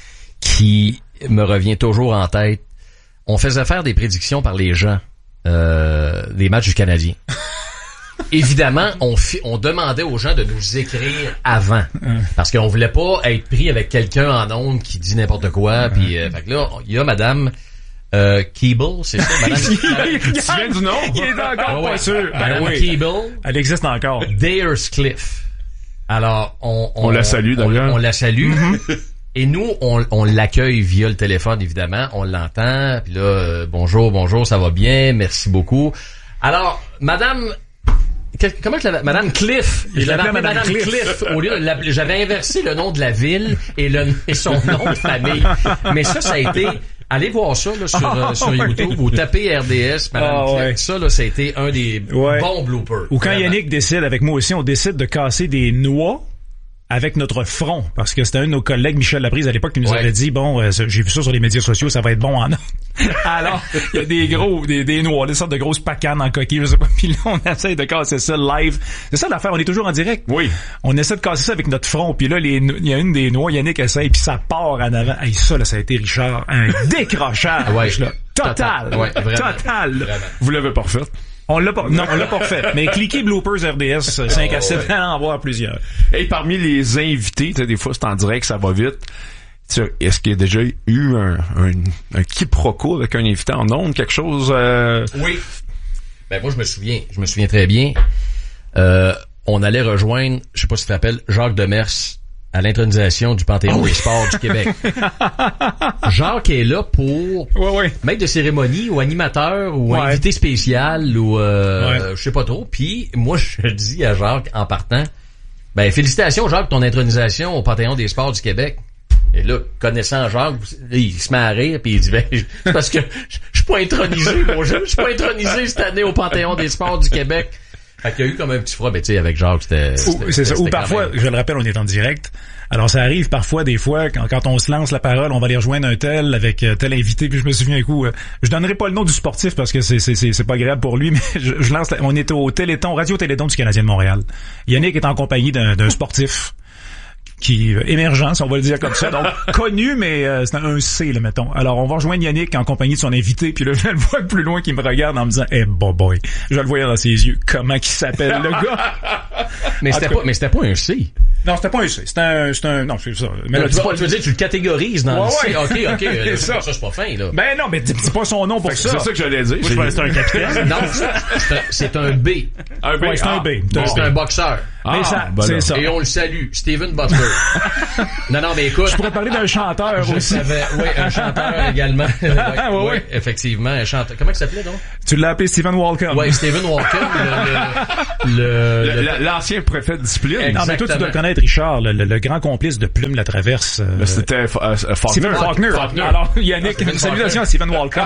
qui me revient toujours en tête. On faisait faire des prédictions par les gens, euh, des matchs du Canadien. Évidemment, on, fi- on demandait aux gens de nous écrire avant. Parce qu'on voulait pas être pris avec quelqu'un en ondes qui dit n'importe quoi. Puis, euh, fait que là, il y a madame, euh, Keeble, c'est ça, madame? Il Tu viens du nom? il est encore Ouais, pas ouais. sûr. Ben Madame oui. Keeble. Elle existe encore. Dayerscliff. Alors, on, On la salue, d'ailleurs. On, on la salue. Et nous, on, on l'accueille via le téléphone, évidemment. On l'entend. Puis là, euh, bonjour, bonjour, ça va bien, merci beaucoup. Alors, Madame... quel- Comment je l'avais... Madame Cliff. Je Je l'avais l'appelais appelée Madame Madame Cliff. Au lieu de l'appeler- j'avais inversé le nom de la ville et, le, et son nom de famille. Mais ça, ça a été... Allez voir ça là, sur, euh, sur YouTube. Vous tapez R D S, Madame Ah, Cliff. ouais. Ça, là, ça a été un des Ouais. bons bloopers. Ou quand Vraiment. Yannick décide, avec moi aussi, on décide de casser des noix avec notre front. Parce que c'était un de nos collègues, Michel Laprise, à l'époque, qui nous Ouais. avait dit, bon, euh, j'ai vu ça sur les médias sociaux, ça va être bon en or. Alors, il y a des gros, des, des noix, des sortes de grosses pacanes en coquille, je sais pas. Puis là, on essaie de casser ça live. C'est ça l'affaire, on est toujours en direct. Oui. On essaie de casser ça avec notre front. Puis là, les no- il y a une des noix, Yannick essaie, puis ça part en avant. Hey, ça, là, ça a été, Richard, un décrochage, Ouais. là. Total. Total. Ouais, vraiment. Total. là. Vraiment. Vous l'avez pas refait. On l'a pas, non, on l'a pas fait. Mais cliquez bloopers R D S cinq à sept, ouais. allez en voir plusieurs. Et parmi les invités, tu sais, des fois c'est en direct, ça va vite. Tu sais, est-ce qu'il y a déjà eu un, un, un quiproquo avec un invité en ondes, quelque chose... Euh... Oui. Ben moi je me souviens, je me souviens très bien. Euh, on allait rejoindre, je sais pas si tu te rappelles, Jacques Demers à l'intronisation du Panthéon Oh oui. des sports du Québec. Jacques est là pour Ouais, ouais. maître de cérémonie ou animateur ou Ouais. invité spécial ou euh, Ouais. je sais pas trop. Puis moi je dis à Jacques en partant, ben félicitations Jacques pour ton intronisation au Panthéon des sports du Québec. Et là, connaissant Jacques, il se met à rire puis il dit ben c'est parce que je je suis pas intronisé, mon jeune, je suis pas intronisé cette année au Panthéon des sports du Québec. Fait qu'il y a eu comme un petit froid, ben tu sais avec Jacques, c'était Ou, c'était- c'est ça. Ou c'était quand parfois, même- je le rappelle, on est en direct. Alors, ça arrive parfois, des fois, quand, quand on se lance la parole, on va aller rejoindre un tel avec euh, tel invité. Puis je me souviens un coup, euh, je donnerai pas le nom du sportif parce que c'est c'est c'est, c'est pas agréable pour lui, mais je, je lance. La, on est au Téléthon, Radio Téléthon du Canadien de Montréal. Yannick est en compagnie d'un, d'un sportif. qui euh, émergent, si on va le dire comme ça. Donc, connu, mais euh, c'est un C, là, mettons. Alors, on va rejoindre Yannick en compagnie de son invité, puis là, je le vois plus loin qui me regarde en me disant, eh, hey, bon boy, je le voyais dans ses yeux. Comment qu'il s'appelle, le gars? Mais c'était pas, mais c'était pas un C. Non, c'était pas un C. C'était un, c'était un, non, c'est ça. Mais là, tu, vas, tu veux dire, tu le catégorises dans ouais, le C. ouais. OK, OK. c'est ça, ça, c'est pas fin, là. Ben non, mais dis pas son nom pour ça. C'est ça que j'allais dire. Moi, je pensais que c'était un capitaine. Non, c'est un, c'est un B. Un B. Ouais, c'est ah, un B. Bon. C'est un boxeur. Ah, mais ça, ben c'est ça. Et on le salue, Steven Butler. non, non, mais écoute. Je pourrais parler d'un chanteur je aussi. Savais, oui, un chanteur également. oui, ouais, oui, ouais. effectivement, un chanteur. Comment il s'appelait, donc? Tu l'as appelé Stephen Walcom. Oui, Stephen Walcom, le, le, le, le, l'ancien préfet de discipline. Exactement. Non, mais toi, tu dois le connaître, Richard, le, le, le grand complice de Plume la Traverse. Euh, ben, c'était euh, euh, Faulkner. Stephen Faulkner. Faulkner. Alors, Yannick, une salutations à Stephen Walcom.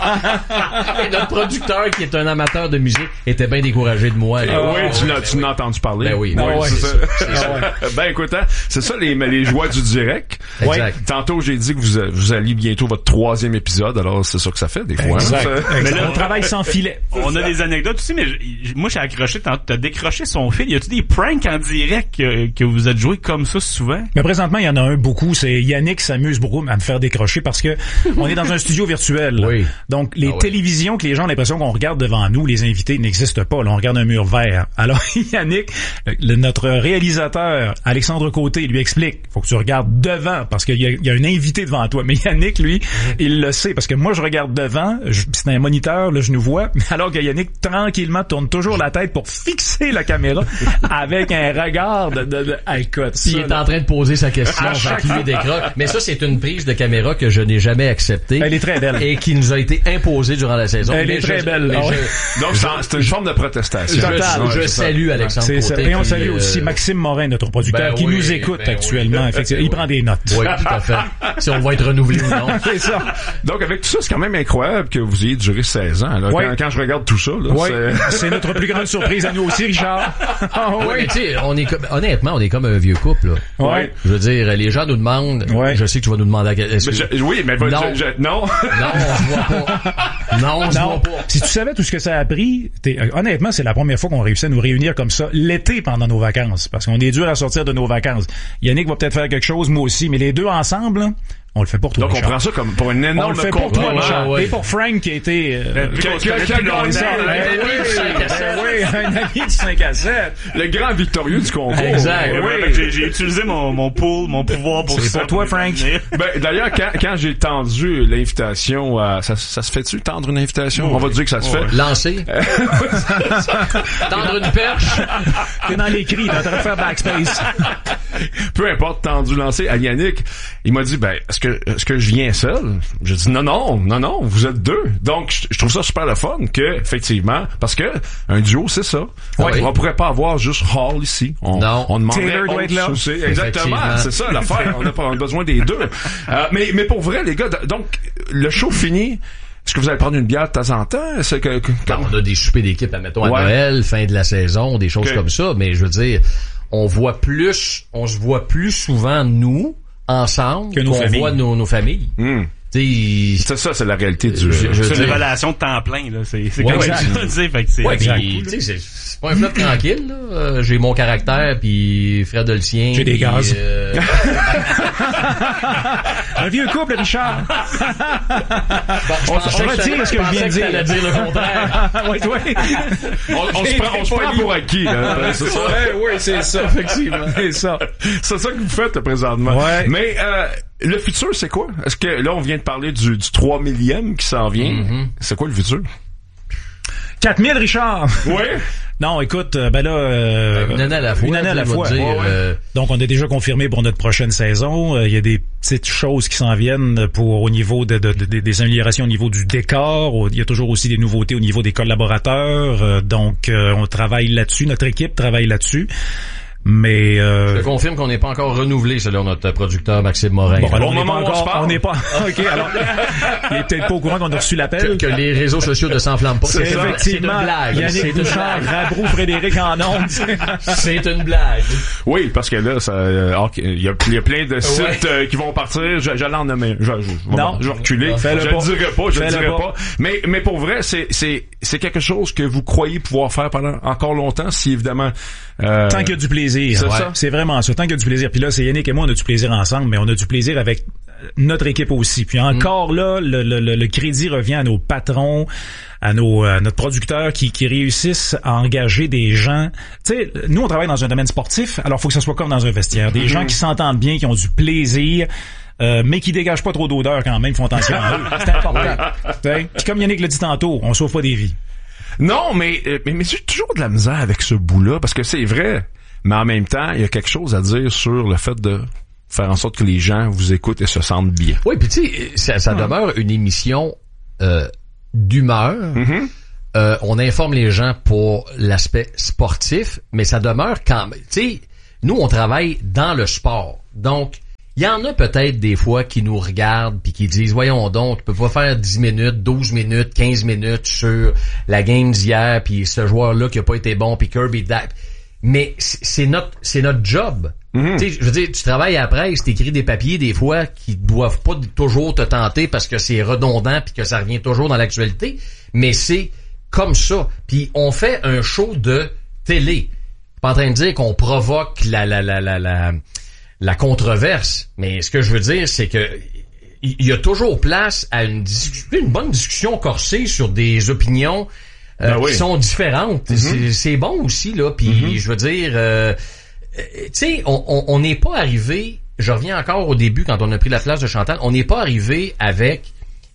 Et notre producteur, qui est un amateur de musique, était bien découragé de moi. Ah, oui, tu l'as, tu l'as entendu parler. Ben oui, oui, oui, c'est c'est ça. ça. C'est ça. Ben écoute, hein, c'est ça les, les joies du direct. Exact. Tantôt, j'ai dit que vous, vous alliez bientôt votre troisième épisode, alors c'est ça que ça fait des fois. Exact. Hein, exact. Là, on travaille sans filet. On a des anecdotes aussi, mais je, moi, j'ai accroché, t'as, t'as décroché son fil. Y a-tu des pranks en direct que, que vous êtes joué comme ça souvent? Mais présentement, il y en a un beaucoup. C'est Yannick s'amuse beaucoup à me faire décrocher parce que on est dans un studio virtuel. Oui. Donc, les ah, télévisions que les gens ont l'impression qu'on regarde devant nous, les invités n'existent pas. Là, on regarde un mur vert. Alors, Yannick, le, notre réalisateur, Alexandre Côté, lui explique, faut que tu regardes devant parce qu'il y a, il y a un invité devant toi. Mais Yannick, lui, il le sait parce que moi, je regarde devant, je, c'est un moniteur, là, je nous vois, alors que Yannick, tranquillement, tourne toujours la tête pour fixer la caméra avec un regard de... de, de ah, écoute, Puis il est en train de poser sa question, fait qu'il lui décroche. Mais ça, c'est une prise de caméra que je n'ai jamais acceptée. Elle est très belle. Et qui nous a été imposée durant la saison. Elle mais est très je, belle. Je, donc, c'est, c'est une forme de protestation. Je, je, je salue Alexandre c'est Côté. Ça. Et on qui, salue euh... aussi Maxime Morin, notre producteur, ben qui oui, nous écoute ben actuellement. Oui. Effectivement. Il prend des notes. Oui, tout à fait. Si on va être renouvelé ou non. C'est ça. Donc, avec tout ça, c'est quand même incroyable que vous ayez duré seize ans. Là. Oui. Quand, quand je regarde tout ça, là, oui. c'est... c'est notre plus grande surprise à nous aussi, Richard. Oh, oui, oui. Mais tu sais, on est comme, honnêtement, on est comme un vieux couple, là. Ouais. Je veux dire, les gens nous demandent, ouais. je sais que tu vas nous demander à quel, est-ce mais que... je, oui, mais non. Je, je, non. Non, on se voit pas. Non, on se voit pas. Si tu savais tout ce que ça a pris, t'es, honnêtement, c'est la première fois qu'on réussit à nous réunir comme ça l'été pendant nos vacances. Parce qu'on est dur à sortir de nos vacances. Yannick va peut-être faire quelque chose, moi aussi, mais les deux ensemble, là, on le fait pour toi, Donc, Richard. on prend ça comme pour une énorme on le fait pour toi, ouais, Richard. ouais. Et pour Frank qui a été... Euh, qui a gagné ça. Oui, un ami du cinq à sept. Le grand victorieux du concours. Exact. Oui, oui. J'ai, j'ai utilisé mon, mon pool, mon pouvoir pour c'est ça. C'est pour toi, Frank. Ben, d'ailleurs, quand, quand j'ai tendu l'invitation, à, ça, ça se fait-tu, tendre une invitation? Oh, on va dire que ça se oh, fait. Lancer. Tendre une perche. T'es dans l'écrit, t'es en train de faire backspace. Peu importe, tendu, lancé. À Yannick, il m'a dit, ben, est-ce que, est-ce que je viens seul? J'ai dit, non, non, non, non, vous êtes deux. Donc, je, je trouve ça super le fun que, effectivement, parce que, un duo, c'est ça. Oui. On pourrait pas avoir juste Hall ici. On, non. On demanderait Taylor doit être là. Exactement. C'est ça, l'affaire. On a, pas, on a besoin des deux. Euh, mais, mais pour vrai, les gars, donc, le show fini. Est-ce que vous allez prendre une bière de temps en temps? C'est que, que non, on a des soupers d'équipe, admettons, à ouais. Noël, fin de la saison, des choses okay. comme ça, mais je veux dire, on voit plus, on se voit plus souvent, nous, ensemble, que nos qu'on familles. voit nos, nos familles. Mm. C'est ça, c'est la réalité du... Je, je c'est dire... une relation de temps plein, là. C'est, c'est ouais, comme exact. ça, tu sais, fait que c'est... Ouais, pis, tu sais, c'est, c'est pas un flop tranquille, là. Euh, j'ai mon caractère, puis Fred a le sien. J'ai des gaz. Euh... un vieux couple, Richard. Bon, je on pensais on retire ce que je viens de dire. Que dire le contraire. oui, oui. On, on se prend, on se prend pour acquis, là. C'est ça. Ouais, oui, c'est ça. Effectivement. C'est ça. C'est ça que vous faites, présentement. Ouais. Mais, euh, le futur, c'est quoi? Est-ce que, là, on vient de parler du, du trois millième qui s'en vient. Mm-hmm. C'est quoi le futur? quatre mille, Richard! Oui? Non, écoute, ben là... Euh, une année à la fois. Une année à la fois. Dire, ouais, ouais. Euh... Donc, on est déjà confirmé pour notre prochaine saison. Il y a des petites choses qui s'en viennent pour au niveau de, de, de, des améliorations au niveau du décor. Il y a toujours aussi des nouveautés au niveau des collaborateurs. Donc, on travaille là-dessus. Notre équipe travaille là-dessus. Mais euh... je te confirme qu'on n'est pas encore renouvelé selon notre producteur Maxime Morin. Bon, alors bon on n'est pas encore, on n'est pas. OK, alors il est peut-être pas au courant qu'on a reçu l'appel. Que, que les réseaux sociaux ne s'enflamment pas. C'est, c'est effectivement. C'est une blague. Yannick Bouchard, Rabroux, Frédéric en ondes. C'est une blague. Oui, parce que là, ça, euh, il y a, y a plein de sites ouais. euh, qui vont partir. Je, j'allais en nommer. Je, je, non, je vais reculer. Non, je ne dirai pas. Je ne dirai pas. pas. Mais, mais pour vrai, c'est, c'est, c'est quelque chose que vous croyez pouvoir faire pendant encore longtemps, si évidemment. Euh, tant qu'il y a du plaisir. plaisir. C'est Ouais. ça. C'est vraiment ça. Tant qu'il y a du plaisir. Puis là, c'est Yannick et moi, on a du plaisir ensemble, mais on a du plaisir avec notre équipe aussi. Puis encore mm. là, le, le, le crédit revient à nos patrons, à nos à notre producteur qui, qui réussissent à engager des gens. Tu sais, nous, on travaille dans un domaine sportif, alors il faut que ça soit comme dans un vestiaire. Des mm-hmm. gens qui s'entendent bien, qui ont du plaisir, euh, mais qui dégagent pas trop d'odeur quand même, font attention à eux. C'est important. Puis comme Yannick l'a dit tantôt, on sauve pas des vies. Non, mais, mais, mais j'ai toujours de la misère avec ce bout-là, parce que c'est vrai, mais en même temps, il y a quelque chose à dire sur le fait de faire en sorte que les gens vous écoutent et se sentent bien. Oui, puis tu sais, ça, ça demeure une émission euh, d'humeur. Mm-hmm. Euh, on informe les gens pour l'aspect sportif, mais ça demeure quand même... Tu sais, nous, on travaille dans le sport. Donc, il y en a peut-être des fois qui nous regardent puis qui disent, voyons donc, tu peux pas faire dix minutes, douze minutes, quinze minutes sur la game d'hier puis ce joueur-là qui a pas été bon puis Kirby Dack. Mais c'est notre c'est notre job. Mm-hmm. Tu sais, je veux dire, tu travailles à la presse, t'écris des papiers des fois qui doivent pas toujours te tenter parce que c'est redondant puis que ça revient toujours dans l'actualité, mais c'est comme ça. Puis on fait un show de télé. Pas en train de dire qu'on provoque la la la la la la controverse, mais ce que je veux dire c'est que il y a toujours place à une discussion, une bonne discussion corsée sur des opinions Euh, ben oui. qui sont différentes. Mm-hmm. C'est, c'est bon aussi, là. Puis mm-hmm. je veux dire, euh, tu sais, on n'est pas arrivé, je reviens encore au début quand on a pris la place de Chantal, on n'est pas arrivé avec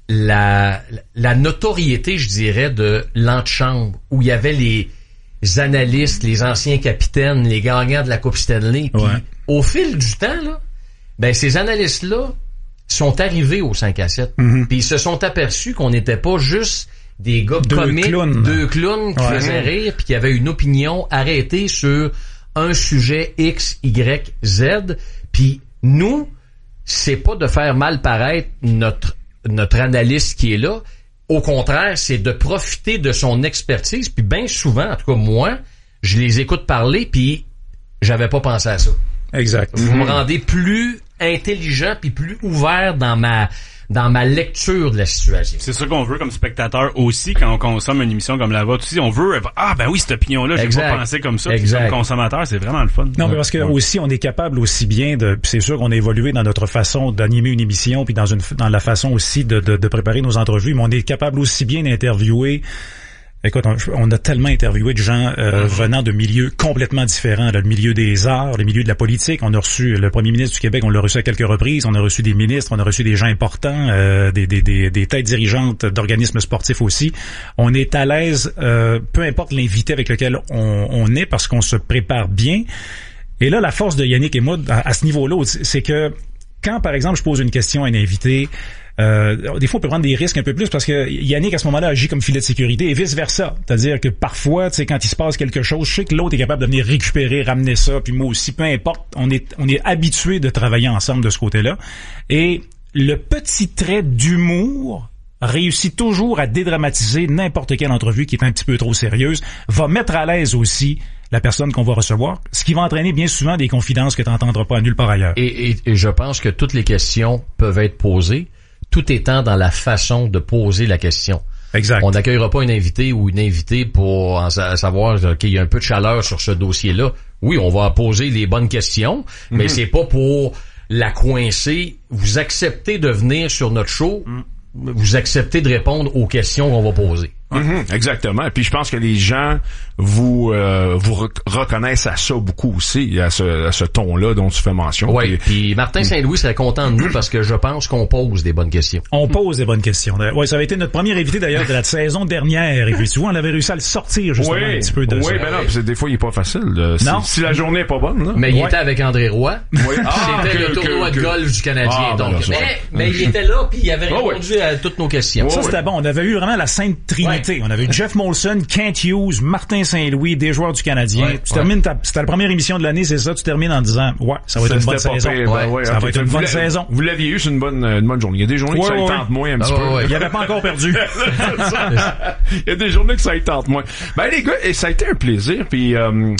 la, la notoriété, je dirais, de l'antichambre, où il y avait les analystes, les anciens capitaines, les gagnants de la Coupe Stanley. Puis ouais. au fil du temps, là, ben ces analystes-là sont arrivés au cinq à sept. Mm-hmm. Puis ils se sont aperçus qu'on n'était pas juste des gars deux comiques, clowns. deux clowns qui ouais. faisaient rire puis qui avaient une opinion arrêtée sur un sujet X, Y, Z. Puis nous, c'est pas de faire mal paraître notre notre analyste qui est là. Au contraire, c'est de profiter de son expertise. Puis bien souvent, en tout cas moi, je les écoute parler puis j'avais pas pensé à ça. Exact. Vous mmh. me rendez plus intelligent puis plus ouvert dans ma dans ma lecture de la situation. C'est ça qu'on veut comme spectateur aussi quand on consomme une émission comme la vôtre aussi. On veut, ah ben oui, cette opinion-là, j'ai pas pensé comme ça. Exact. Comme consommateur, c'est vraiment le fun. Non, mais parce que ouais. aussi, on est capable aussi bien de, c'est sûr qu'on a évolué dans notre façon d'animer une émission puis dans une, dans la façon aussi de, de, de préparer nos entrevues, mais on est capable aussi bien d'interviewer. Écoute, on, on a tellement interviewé de gens euh, mm-hmm. venant de milieux complètement différents, là, le milieu des arts, le milieu de la politique. On a reçu le premier ministre du Québec, on l'a reçu à quelques reprises. On a reçu des ministres, on a reçu des gens importants, euh, des, des, des, des têtes dirigeantes d'organismes sportifs aussi. On est à l'aise, euh, peu importe l'invité avec lequel on, on est, parce qu'on se prépare bien. Et là, la force de Yannick et moi, à, à ce niveau-là, c'est que quand, par exemple, je pose une question à un invité, Euh, des fois, on peut prendre des risques un peu plus parce que Yannick, à ce moment-là, agit comme filet de sécurité et vice-versa. C'est-à-dire que parfois, tu sais, quand il se passe quelque chose, je sais que l'autre est capable de venir récupérer, ramener ça, puis moi aussi, peu importe. On est, on est habitué de travailler ensemble de ce côté-là. Et le petit trait d'humour réussit toujours à dédramatiser n'importe quelle entrevue qui est un petit peu trop sérieuse, va mettre à l'aise aussi la personne qu'on va recevoir, ce qui va entraîner bien souvent des confidences que tu n'entendras pas nulle part ailleurs. Et, et, et je pense que toutes les questions peuvent être posées, tout étant dans la façon de poser la question. Exact. On n'accueillera pas un invité ou une invitée pour en sa- savoir qu'il y a un peu de chaleur sur ce dossier-là. Oui, on va poser les bonnes questions, mm-hmm. mais c'est pas pour la coincer. Vous acceptez de venir sur notre show, mm. vous acceptez de répondre aux questions qu'on va poser. Mm-hmm, exactement. Et puis je pense que les gens vous euh, vous rec- reconnaissent à ça beaucoup aussi, à ce, à ce ton-là dont tu fais mention. Oui. Puis Martin Saint-Louis serait content de nous parce que je pense qu'on pose des bonnes questions. On pose des bonnes questions. Oui, ça avait été notre premier invité d'ailleurs de la saison dernière. Et puis tu vois, on avait réussi à le sortir justement oui, un petit peu de oui, ça. ben non, puis des fois il est pas facile. Là. Non. Si, si la journée est pas bonne. Là. Mais il ouais. était avec André Roy. Oui. Ah, c'était que, le tournoi que, de que... golf du Canadien. Ah, donc. ben là, mais, mais il était là puis il avait répondu oh, oui. à toutes nos questions. Ça, c'était bon. On avait eu vraiment la Sainte Trinité. Ouais. On avait eu Jeff Molson, Kent Hughes, Martin Saint-Louis, des joueurs du Canadien. Ouais, tu ouais. termines ta, c'était la première émission de l'année, c'est ça, tu termines en disant, ouais, ça va être ça, une bonne saison. Pire, ben ouais, ça okay. va être une vous bonne saison. Vous l'aviez eu, c'est une bonne, une bonne journée. Il y a des journées ouais, que ça ouais. y tente moins un petit ah, peu. Ouais. Il avait pas encore perdu. Il y a des journées que ça y tente moins. Ben les gars, et ça a été un plaisir. Puis euh, vraiment.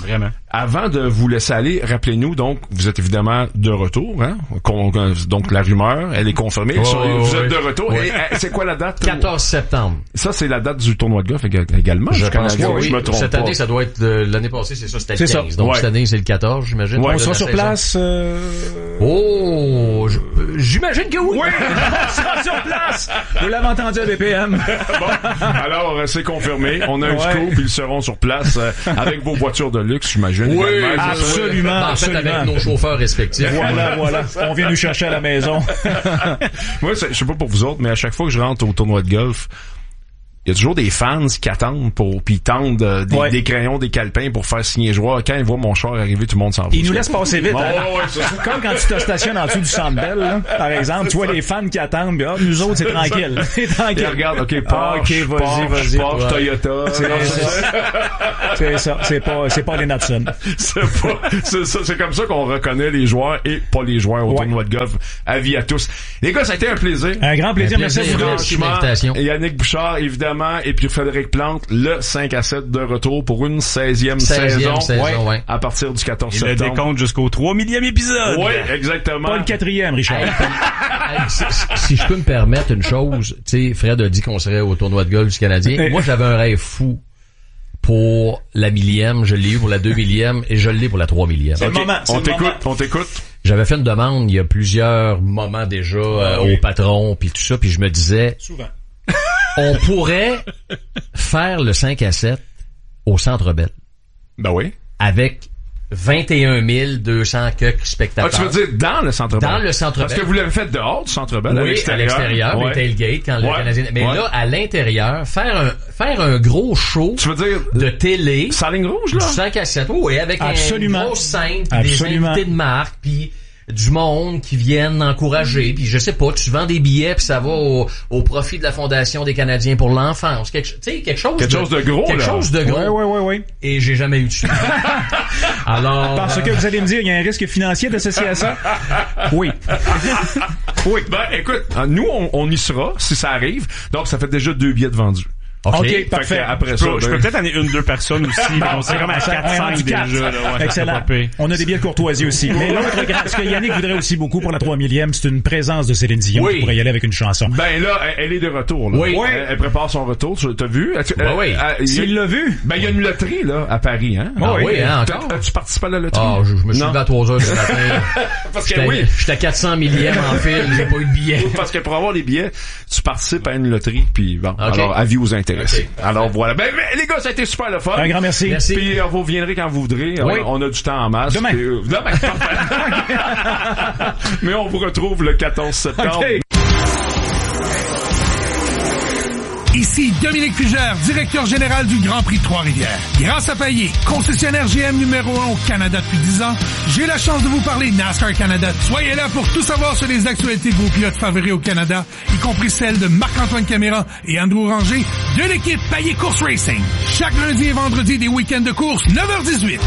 Avant de vous laisser aller, rappelez-nous, donc, vous êtes évidemment de retour, hein? Donc, la rumeur, elle est confirmée. Oh, vous oui. êtes de retour. Oui. Et, euh, c'est quoi la date? quatorze septembre. Ça, c'est la date du tournoi de golf également. Je pense que oui. Je me trompe Cette année, pas. Ça doit être, euh, l'année passée, c'est ça, c'était le quinze. Ça. Donc, ouais. Cette année, c'est le quatorze, j'imagine. Ouais, on sera sur saison. Place, euh... Oh, je, j'imagine que oui. Oui, on sera sur place. Vous l'avez entendu à B P M. Bon, alors, c'est confirmé. On a un ouais. scoop, ils seront sur place, euh, avec vos voitures de luxe, j'imagine. Oui, absolument, ben, en absolument. fait, avec nos chauffeurs respectifs. Voilà, voilà. On vient nous chercher à la maison. Moi, je sais pas pour vous autres, mais à chaque fois que je rentre au tournoi de golf, il y a toujours des fans qui attendent pour, puis ils tendent euh, des, ouais. des crayons, des calepins pour faire signer joueur. Quand ils voient mon char arriver, tout le monde s'en va. Ils nous laissent passer vite. Oh, hein? ouais, c'est ça. Comme quand tu te stationnes en dessous du Centre Bell, là, par exemple, tu vois les fans qui attendent, puis, oh, nous autres, c'est tranquille. C'est tranquille. Ils regardent, OK, Porsche, ah, okay, vas-y, Porsche, vas-y, Porsche, ouais. Toyota. C'est, c'est, c'est ça. C'est pas, c'est pas les Natson. C'est pas, c'est ça. C'est comme ça qu'on reconnaît les joueurs et pas les joueurs au ouais. tournoi de golf. Avis à tous. Les gars, ça a été un plaisir. Un grand plaisir. Un plaisir. Merci pour l'invitation. Et Yannick Bouchard, évidemment, et puis Frédéric Plante, le cinq à sept de retour pour une seizième saison. saison ouais. Ouais. À partir du quatorze et septembre. Le décompte jusqu'au trois millième épisode. Oui, exactement. Pas le quatrième, Richard. Hey, hey, si, si je peux me permettre une chose, tu sais, Fred a dit qu'on serait au tournoi de golf du Canadien. Hey. Moi, j'avais un rêve fou pour la millième, je l'ai eu pour la deux millième et je l'ai pour la trois millième. C'est okay. le moment. C'est on le t'écoute, moment. on t'écoute. J'avais fait une demande il y a plusieurs moments déjà euh, oui. au patron puis tout ça, puis je me disais souvent on pourrait faire le cinq à sept au Centre Bell. Ben oui. Avec vingt et un mille deux cents quelques spectateurs. Ah, tu veux dire dans le Centre Bell? Dans le Centre Bell. Parce que vous l'avez fait dehors du Centre Bell, oui, à l'extérieur. à l'extérieur, ouais. le tailgate, quand ouais. le Canadien... Mais ouais. là, à l'intérieur, faire un, faire un gros show tu veux dire de télé... Sans ligne rouge, là? Du cinq à sept, oui, avec absolument. une grosse scène, puis des invités de marque, puis... du monde qui viennent encourager, puis je sais pas, tu vends des billets puis ça va au, au profit de la Fondation des Canadiens pour l'enfance, quelque, tu sais, quelque chose quelque de, chose de gros quelque là. chose de gros. Ouais, ouais, ouais, ouais. Et j'ai jamais eu de suivi. Alors parce que vous allez me dire, il y a un risque financier associé à ça. Oui. Oui. Ben écoute, nous on, on y sera si ça arrive. Donc ça fait déjà deux billets de vendus. OK, okay parfait. Après je ça, peux, ben... je peux peut-être amener une, deux personnes aussi. On serait comme à quatre cinq déjà. Là, ouais, excellent. On a des billets de courtoisie aussi. Mais l'autre, ce que Yannick voudrait aussi beaucoup pour la trois millième, c'est une présence de Céline Dion oui. qui pourrait y aller avec une chanson. Ben là, elle est de retour. Là. Oui. Elle, elle prépare son retour. Tu as vu? Ben euh, oui. Euh, S'il l'a vu. Ben il y a une loterie là à Paris, hein? Ah oui, oui hein, encore. As-tu participé à la loterie? Ah, je, je me suis levé à trois heures ce matin. Parce que j'étais, oui. J'étais à quatre cents millième en fil, j'ai pas eu de billets. Parce que pour avoir les billets, tu participes à une loterie, puis bon, okay. Alors avis aux intéressés. Okay. Alors voilà. Ben, ben les gars, ça a été super le fun. Un grand merci. Merci. Puis euh, vous viendrez quand vous voudrez. Oui. On, on a du temps en masse. Demain. Puis, euh, demain. Mais on vous retrouve le quatorze septembre. Okay. Ici Dominique Fugère, directeur général du Grand Prix de Trois-Rivières. Grâce à Payet, concessionnaire G M numéro un au Canada depuis dix ans, j'ai la chance de vous parler NASCAR Canada. Soyez là pour tout savoir sur les actualités de vos pilotes favoris au Canada, y compris celles de Marc-Antoine Caméra et Andrew Ranger de l'équipe Payet Course Racing. Chaque lundi et vendredi des week-ends de course, neuf heures dix-huit.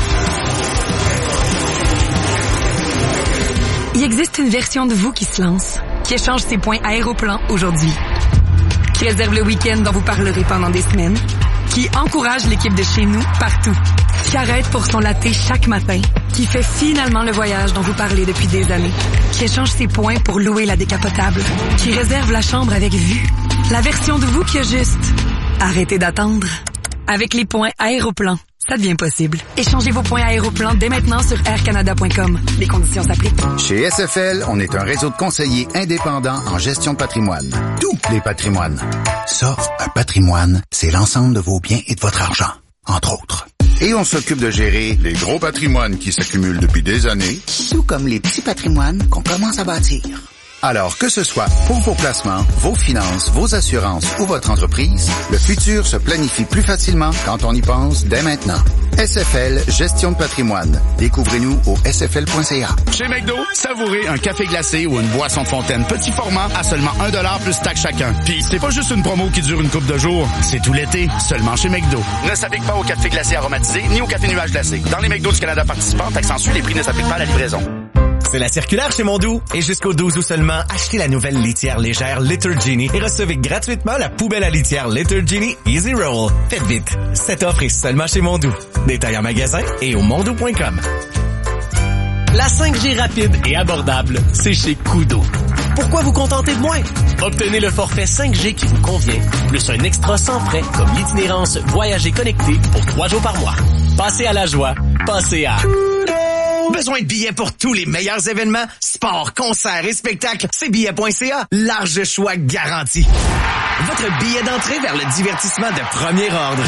Il existe une version de vous qui se lance, qui échange ses points Aéroplan aujourd'hui, qui réserve le week-end dont vous parlerez pendant des semaines, qui encourage l'équipe de chez nous partout, qui arrête pour son latte chaque matin, qui fait finalement le voyage dont vous parlez depuis des années, qui échange ses points pour louer la décapotable, qui réserve la chambre avec vue. La version de vous qui a juste arrêtez d'attendre. Avec les points Aéroplan, ça devient possible. Échangez vos points Aéroplan dès maintenant sur air canada point com. Les conditions s'appliquent. Chez S F L, on est un réseau de conseillers indépendants en gestion de patrimoine. Tous les patrimoines. Ça, un patrimoine, c'est l'ensemble de vos biens et de votre argent, entre autres. Et on s'occupe de gérer les gros patrimoines qui s'accumulent depuis des années, tout comme les petits patrimoines qu'on commence à bâtir. Alors, que ce soit pour vos placements, vos finances, vos assurances ou votre entreprise, le futur se planifie plus facilement quand on y pense dès maintenant. S F L Gestion de patrimoine. Découvrez-nous au s f l point c a. Chez McDo, savourez un café glacé ou une boisson de fontaine petit format à seulement un dollar plus taxe chacun. Puis c'est pas juste une promo qui dure une couple de jours, c'est tout l'été, seulement chez McDo. Ne s'applique pas au café glacé aromatisé ni au café nuage glacé. Dans les McDo du Canada participants, taxe en su, les prix ne s'appliquent pas à la livraison. C'est la circulaire chez Mondou. Et jusqu'au douze août seulement, achetez la nouvelle litière légère Litter Genie et recevez gratuitement la poubelle à litière Litter Genie Easy Roll. Faites vite. Cette offre est seulement chez Mondou. Détail en magasin et au mondou point com. La cinq G rapide et abordable, c'est chez Koodo. Pourquoi vous contenter de moins? Obtenez le forfait cinq G qui vous convient, plus un extra sans frais comme l'itinérance Voyager connecté pour trois jours par mois. Passez à la joie, passez à... Besoin de billets pour tous les meilleurs événements, sports, concerts et spectacles? C'est billets point c a. Large choix garanti. Votre billet d'entrée vers le divertissement de premier ordre.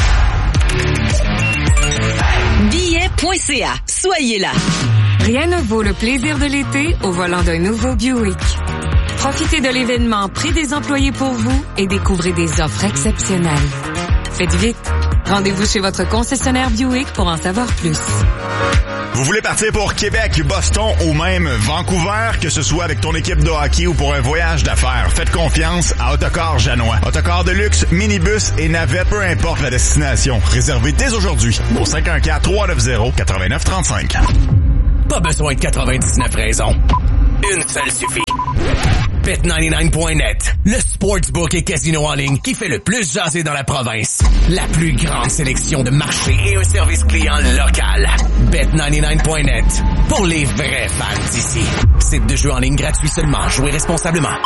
billets point c a. Soyez là. Rien ne vaut le plaisir de l'été au volant d'un nouveau Buick. Profitez de l'événement Prix des employés pour vous et découvrez des offres exceptionnelles. Faites vite. Rendez-vous chez votre concessionnaire Buick pour en savoir plus. Vous voulez partir pour Québec, Boston ou même Vancouver, que ce soit avec ton équipe de hockey ou pour un voyage d'affaires, faites confiance à Autocar Janois. Autocar de luxe, minibus et navette, peu importe la destination. Réservez dès aujourd'hui au cinq un quatre, trois neuf zéro, neuf neuf trois cinq. Pas besoin de quatre-vingt-dix-neuf raisons. Une seule suffit. Bet quatre-vingt-dix-neuf point net, le sportsbook et casino en ligne qui fait le plus jaser dans la province. La plus grande sélection de marchés et un service client local. Bet quatre-vingt-dix-neuf point net, pour les vrais fans d'ici. Site de jeu en ligne gratuit seulement. Jouez responsablement.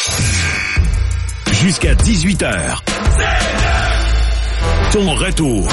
Jusqu'à dix-huit heures. Ton retour.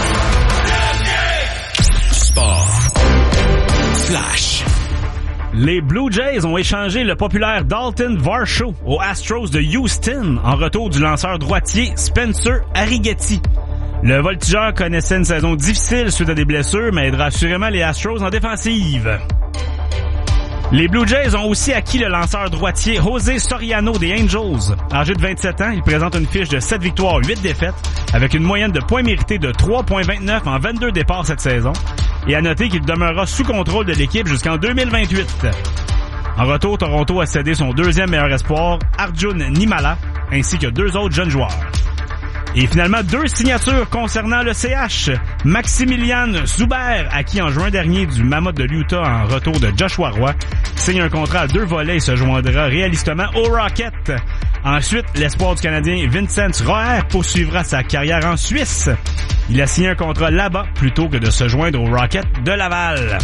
Sport. Flash. Les Blue Jays ont échangé le populaire Dalton Varsho aux Astros de Houston en retour du lanceur droitier Spencer Arrighetti. Le voltigeur connaissait une saison difficile suite à des blessures, mais aidera assurément les Astros en défensive. Les Blue Jays ont aussi acquis le lanceur droitier José Soriano des Angels. Âgé de vingt-sept ans, il présente une fiche de sept victoires, huit défaites, avec une moyenne de points mérités de trois virgule vingt-neuf en vingt-deux départs cette saison. Et à noter qu'il demeurera sous contrôle de l'équipe jusqu'en deux mille vingt-huit. En retour, Toronto a cédé son deuxième meilleur espoir, Arjun Nimala, ainsi que deux autres jeunes joueurs. Et finalement, deux signatures concernant le C H. Maximilian Zuber, acquis en juin dernier du Mammoth de l'Utah en retour de Joshua Roy, signe un contrat à deux volets et se joindra réalistement aux Rockets. Ensuite, l'espoir du Canadien Vincent Roer poursuivra sa carrière en Suisse. Il a signé un contrat là-bas plutôt que de se joindre aux Rockets de Laval.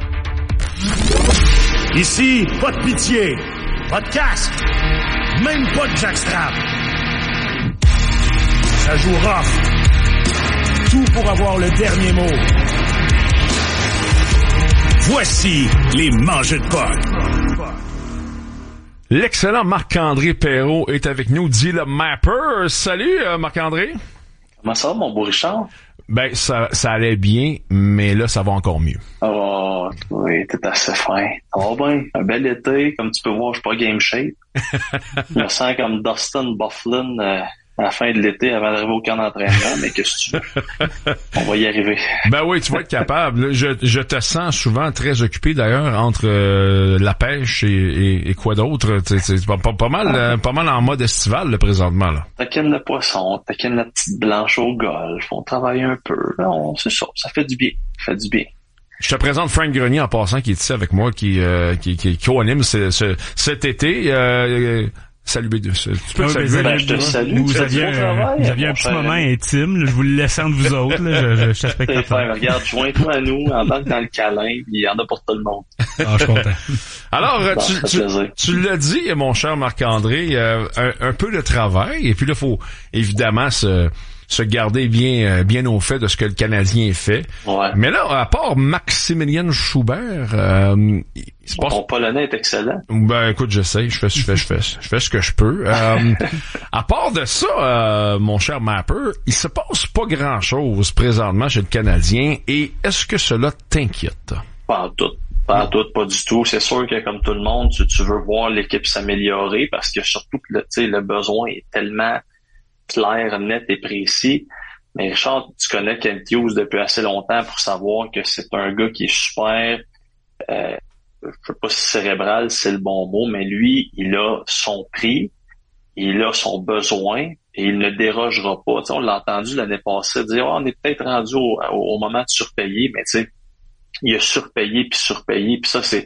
Ici, pas de pitié, pas de casque, même pas de jackstrap. Ça joue rough. Tout pour avoir le dernier mot. Voici les mangeux de potes. L'excellent Marc-André Perrault est avec nous, dit le Mapper. Salut euh, Marc-André. Comment ça va, mon beau Richard? Ben, ça, ça allait bien, mais là, ça va encore mieux. Oh, oui, t'es assez fin. Ça va bien. Un bel été, comme tu peux voir, je suis pas game shape. Je me sens comme Dustin Byfuglien euh, à la fin de l'été avant d'arriver au camp d'entraînement, mais qu'est-ce que tu veux? On va y arriver. Ben oui, tu vas être capable. Je, je te sens souvent très occupé d'ailleurs entre euh, la pêche et, et, et quoi d'autre. C'est, c'est pas, pas, pas mal, euh, pas mal en mode estival là, présentement là. Taquine le poisson, taquine la petite blanche au golf, on travaille un peu. Non, c'est ça, ça fait du bien, ça fait du bien. Je te présente Frank Grenier en passant qui est ici avec moi, qui euh, qui, qui co-anime ce, ce, cet été. Euh, Salut B deux. Tu peux oui, saluer. Ben, je te salue. Vous aviez, euh, vous aviez un petit moment intime. Là, je vous le laisse entre vous autres. Là, je, je, je t'aspecte pas. Regarde, joins-toi à nous, en tant que dans le câlin, il y en a pour tout le monde. Ah, je suis content. Alors, bon, tu, tu, tu l'as dit, mon cher Marc-André, euh, un, un peu de travail. Et puis là, il faut évidemment se... se garder bien bien au fait de ce que le Canadien fait. Ouais. Mais là, à part Maximilian Schubert, euh, il se passe... Ton polonais est excellent. Ben écoute, j'essaie, je fais, je fais, je fais, je fais ce que je peux. Euh, à part de ça, euh, mon cher Mapper, il se passe pas grand-chose présentement chez le Canadien. Et est-ce que cela t'inquiète? Pas en tout. Pas en tout, pas du tout. C'est sûr que comme tout le monde, tu, tu veux voir l'équipe s'améliorer parce que surtout que le, tu sais, le besoin est tellement clair, net et précis. Mais Richard, tu connais Kent Hughes depuis assez longtemps pour savoir que c'est un gars qui est super, euh, je sais pas si cérébral, c'est le bon mot, mais lui, il a son prix, il a son besoin et il ne dérogera pas. Tu sais, on l'a entendu l'année passée dire oh, on est peut-être rendu au, au, au moment de surpayer, mais tu sais, il a surpayé puis surpayé, puis ça, c'est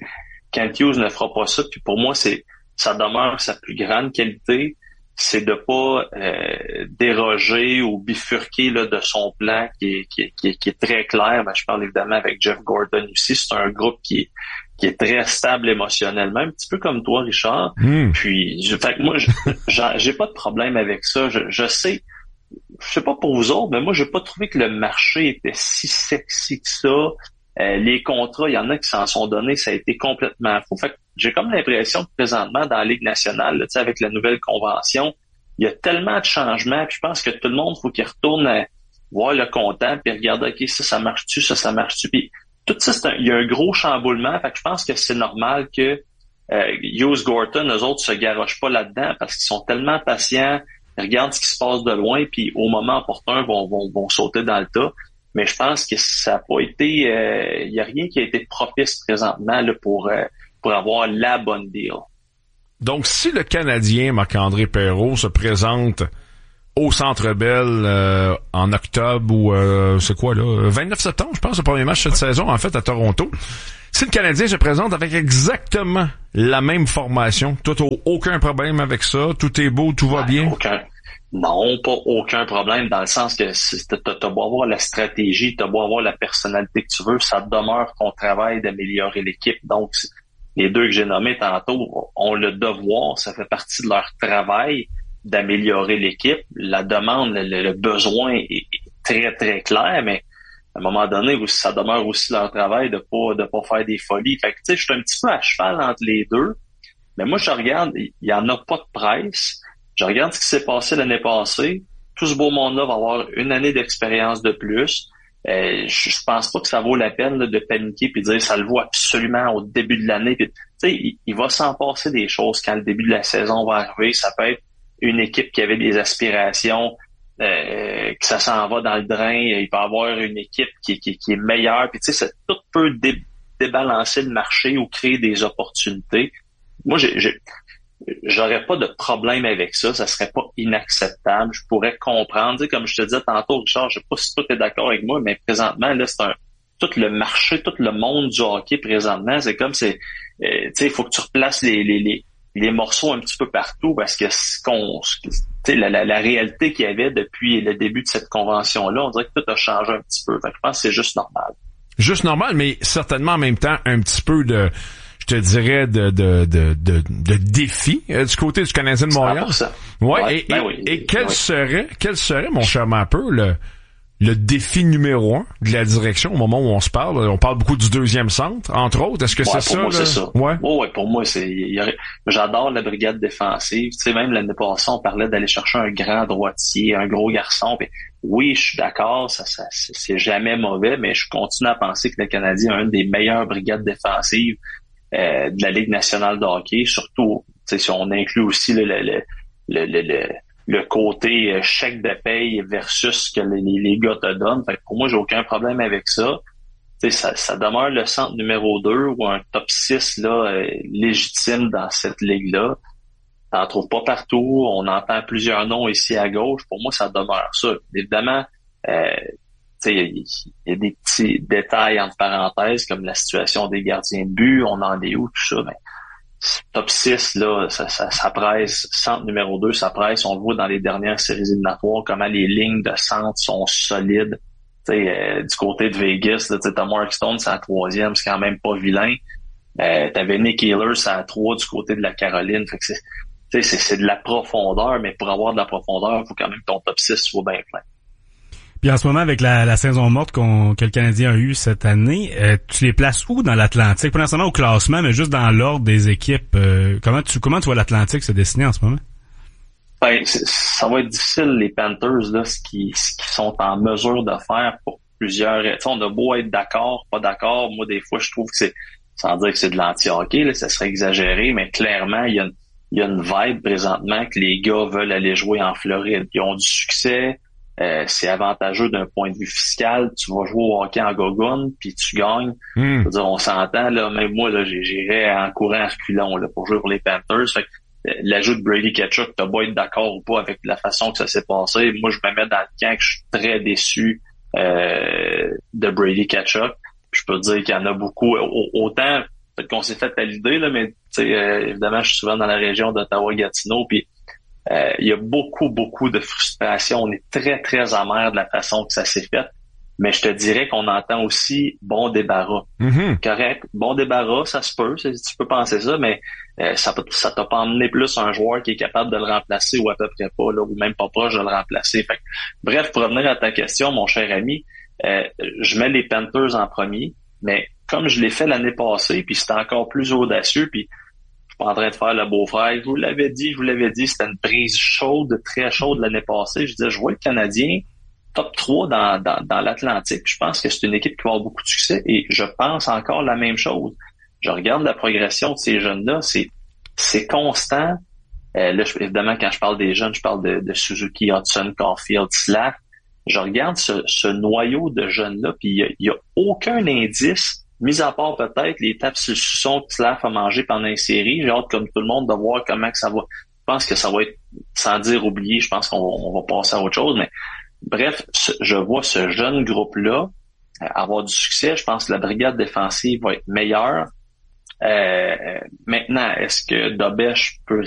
Kent Hughes ne fera pas ça. Puis pour moi, c'est ça demeure sa plus grande qualité, c'est de pas euh, déroger ou bifurquer là, de son plan qui est, qui est, qui est, qui est très clair. Ben, je parle évidemment avec Jeff Gordon aussi. C'est un groupe qui est, qui est très stable émotionnellement, un petit peu comme toi, Richard. Mm. Puis, je, fait que moi, je, j'ai pas de problème avec ça. Je, je sais, je sais pas pour vous autres, mais moi, j'ai pas trouvé que le marché était si sexy que ça. Euh, les contrats, il y en a qui s'en sont donnés, ça a été complètement fou. Fait que j'ai comme l'impression que présentement, dans la Ligue nationale, là, avec la nouvelle convention, il y a tellement de changements, puis je pense que tout le monde, faut qu'il retourne à voir le comptant, puis regarder, OK, ça, ça marche-tu, ça, ça marche-tu. Puis tout ça, c'est un, il y a un gros chamboulement. Fait que je pense que c'est normal que euh, Hughes, Gorton, eux autres, se garochent pas là-dedans parce qu'ils sont tellement patients, ils regardent ce qui se passe de loin, puis au moment opportun, vont, vont, vont sauter dans le tas. Mais je pense que ça n'a pas été... Il euh, y a rien qui a été propice présentement là, pour, euh, pour avoir la bonne deal. Donc, si le Canadien, Marc-André Perreault, se présente au Centre Bell euh, en octobre ou euh, c'est quoi là, vingt-neuf septembre, je pense, le premier match cette saison, en fait, à Toronto. Si le Canadien se présente avec exactement la même formation, toi, t'as aucun problème avec ça, tout est beau, tout va bien? Aucun. Non, pas aucun problème, dans le sens que t'as, t'as beau avoir la stratégie, t'as beau avoir la personnalité que tu veux, ça demeure ton travail d'améliorer l'équipe. Donc, les deux que j'ai nommés tantôt ont le devoir, ça fait partie de leur travail d'améliorer l'équipe. La demande, le, le besoin est très, très clair, mais à un moment donné, ça demeure aussi leur travail de pas de pas faire des folies. Fait que, tu sais, je suis un petit peu à cheval entre les deux, mais moi, je regarde, il y en a pas de presse. Je regarde ce qui s'est passé l'année passée. Tout ce beau monde-là va avoir une année d'expérience de plus. Euh, je, je pense pas que ça vaut la peine là, de paniquer puis de dire ça le vaut absolument au début de l'année. Tu sais, il, il va s'en passer des choses quand le début de la saison va arriver. Ça peut être une équipe qui avait des aspirations, euh, que ça s'en va dans le drain. Il peut y avoir une équipe qui, qui, qui est meilleure. Puis tu sais, ça, tout peut dé, débalancer le marché ou créer des opportunités. Moi, j'ai, j'ai J'aurais pas de problème avec ça, ça serait pas inacceptable. Je pourrais comprendre, tu sais, comme je te disais tantôt, Richard, je sais pas si toi t'es d'accord avec moi, mais présentement, là, c'est un tout le marché, tout le monde du hockey présentement, c'est comme c'est euh, tu sais, il faut que tu replaces les, les, les, les morceaux un petit peu partout parce que ce qu'on tu sais, la, la, la réalité qu'il y avait depuis le début de cette convention-là, on dirait que tout a changé un petit peu. Fait que je pense que c'est juste normal. Juste normal, mais certainement en même temps un petit peu de je te dirais de de de de, de défi euh, du côté du Canadien de Montréal. Ouais, ouais, et, ben et, oui, et quel oui. serait quel serait mon cher Mapper le le défi numéro un de la direction au moment où on se parle? On parle beaucoup du deuxième centre, entre autres. Est-ce que ouais, c'est ça? Pour moi, là? c'est ça. Ouais. Oh, ouais, pour moi, c'est. Y a, j'adore la brigade défensive. Tu sais, même l'année passée, on parlait d'aller chercher un grand droitier, un gros garçon. Puis, oui, je suis d'accord, ça, ça, c'est jamais mauvais, mais je continue à penser que le Canadien a une des meilleures brigades défensives euh, de la Ligue nationale de hockey. Surtout, tu sais, si on inclut aussi le, le, le, le, le, le le côté chèque de paye versus ce que les, les gars te donnent. Fait que pour moi, j'ai aucun problème avec ça. Tu sais, ça, ça demeure le centre numéro deux ou un top six là, euh, légitime dans cette ligue-là. T'en trouves pas partout. On entend plusieurs noms ici à gauche. Pour moi, ça demeure ça. Évidemment, euh, tu sais, il y, y a des petits détails entre parenthèses comme la situation des gardiens de but, on en est où, tout ça. Mais top six, là, ça, ça, ça presse. Centre numéro deux, ça presse. On le voit dans les dernières séries éliminatoires, comment les lignes de centre sont solides. Tu sais, euh, du côté de Vegas, là, t'as Mark Stone, c'est la troisième, c'est quand même pas vilain. Euh, t'avais Nick Heeler, c'est la trois du côté de la Caroline. Fait que c'est, tu sais, c'est, c'est de la profondeur, mais pour avoir de la profondeur, il faut quand même que ton top six soit bien plein. Puis en ce moment, avec la, la saison morte qu'on, que le Canadien a eue cette année, euh, tu les places où dans l'Atlantique? Pas nécessairement au classement, mais juste dans l'ordre des équipes. Euh, comment tu comment tu vois l'Atlantique se dessiner en ce moment? Ben, ça va être difficile, les Panthers, là, ce qui, ce qu'ils sont en mesure de faire pour plusieurs... Tu sais, on a beau être d'accord, pas d'accord. Moi, des fois, je trouve que c'est... Sans dire que c'est de l'anti-hockey, là, ça serait exagéré, mais clairement, il y a une, il y a une vibe présentement que les gars veulent aller jouer en Floride. Ils ont du succès. Euh, c'est avantageux d'un point de vue fiscal. Tu vas jouer au hockey en gogoune, puis tu gagnes. Mm. Je veux dire, on s'entend, là, même moi, là, j'irais en courant à reculons là, pour jouer pour les Panthers. Fait que, euh, l'ajout de Brady Tkachuk, t'as beau être d'accord ou pas avec la façon que ça s'est passé. Moi, je me mets dans le camp que je suis très déçu euh, de Brady Tkachuk. Je peux te dire qu'il y en a beaucoup. Autant peut-être qu'on s'est fait à l'idée, là, mais euh, évidemment, je suis souvent dans la région d'Ottawa-Gatineau, puis euh, il y a beaucoup, beaucoup de frustration. On est très, très amer de la façon que ça s'est fait. Mais je te dirais qu'on entend aussi bon débarras. Mm-hmm. Correct. Bon débarras, ça se peut. Tu peux penser ça, mais euh, ça ça t'a pas emmené plus un joueur qui est capable de le remplacer ou à peu près pas, là, ou même pas proche de le remplacer. Fait que, bref, pour revenir à ta question, mon cher ami, euh, je mets les Panthers en premier, mais comme je l'ai fait l'année passée, puis c'était encore plus audacieux, puis je suis pas en train de faire le beau-frère. Je vous l'avais dit, je vous l'avais dit, c'était une prise chaude, très chaude l'année passée. Je disais, je vois le Canadien top trois dans, dans, dans l'Atlantique. Je pense que c'est une équipe qui va avoir beaucoup de succès et je pense encore la même chose. Je regarde la progression de ces jeunes-là, c'est c'est constant. Euh, là, je, évidemment, quand je parle des jeunes, je parle de, de Suzuki, Hudson, Caulfield, Slack. Je regarde ce, ce noyau de jeunes-là, puis il y a, a aucun indice, mis à part peut-être les tapes sur le suçon que Slack a mangé pendant une série. J'ai hâte, comme tout le monde, de voir comment que ça va. Je pense que ça va être, sans dire oublié, je pense qu'on on va passer à autre chose, mais bref, je vois ce jeune groupe-là avoir du succès. Je pense que la brigade défensive va être meilleure. Euh, maintenant, est-ce que Dobèche peut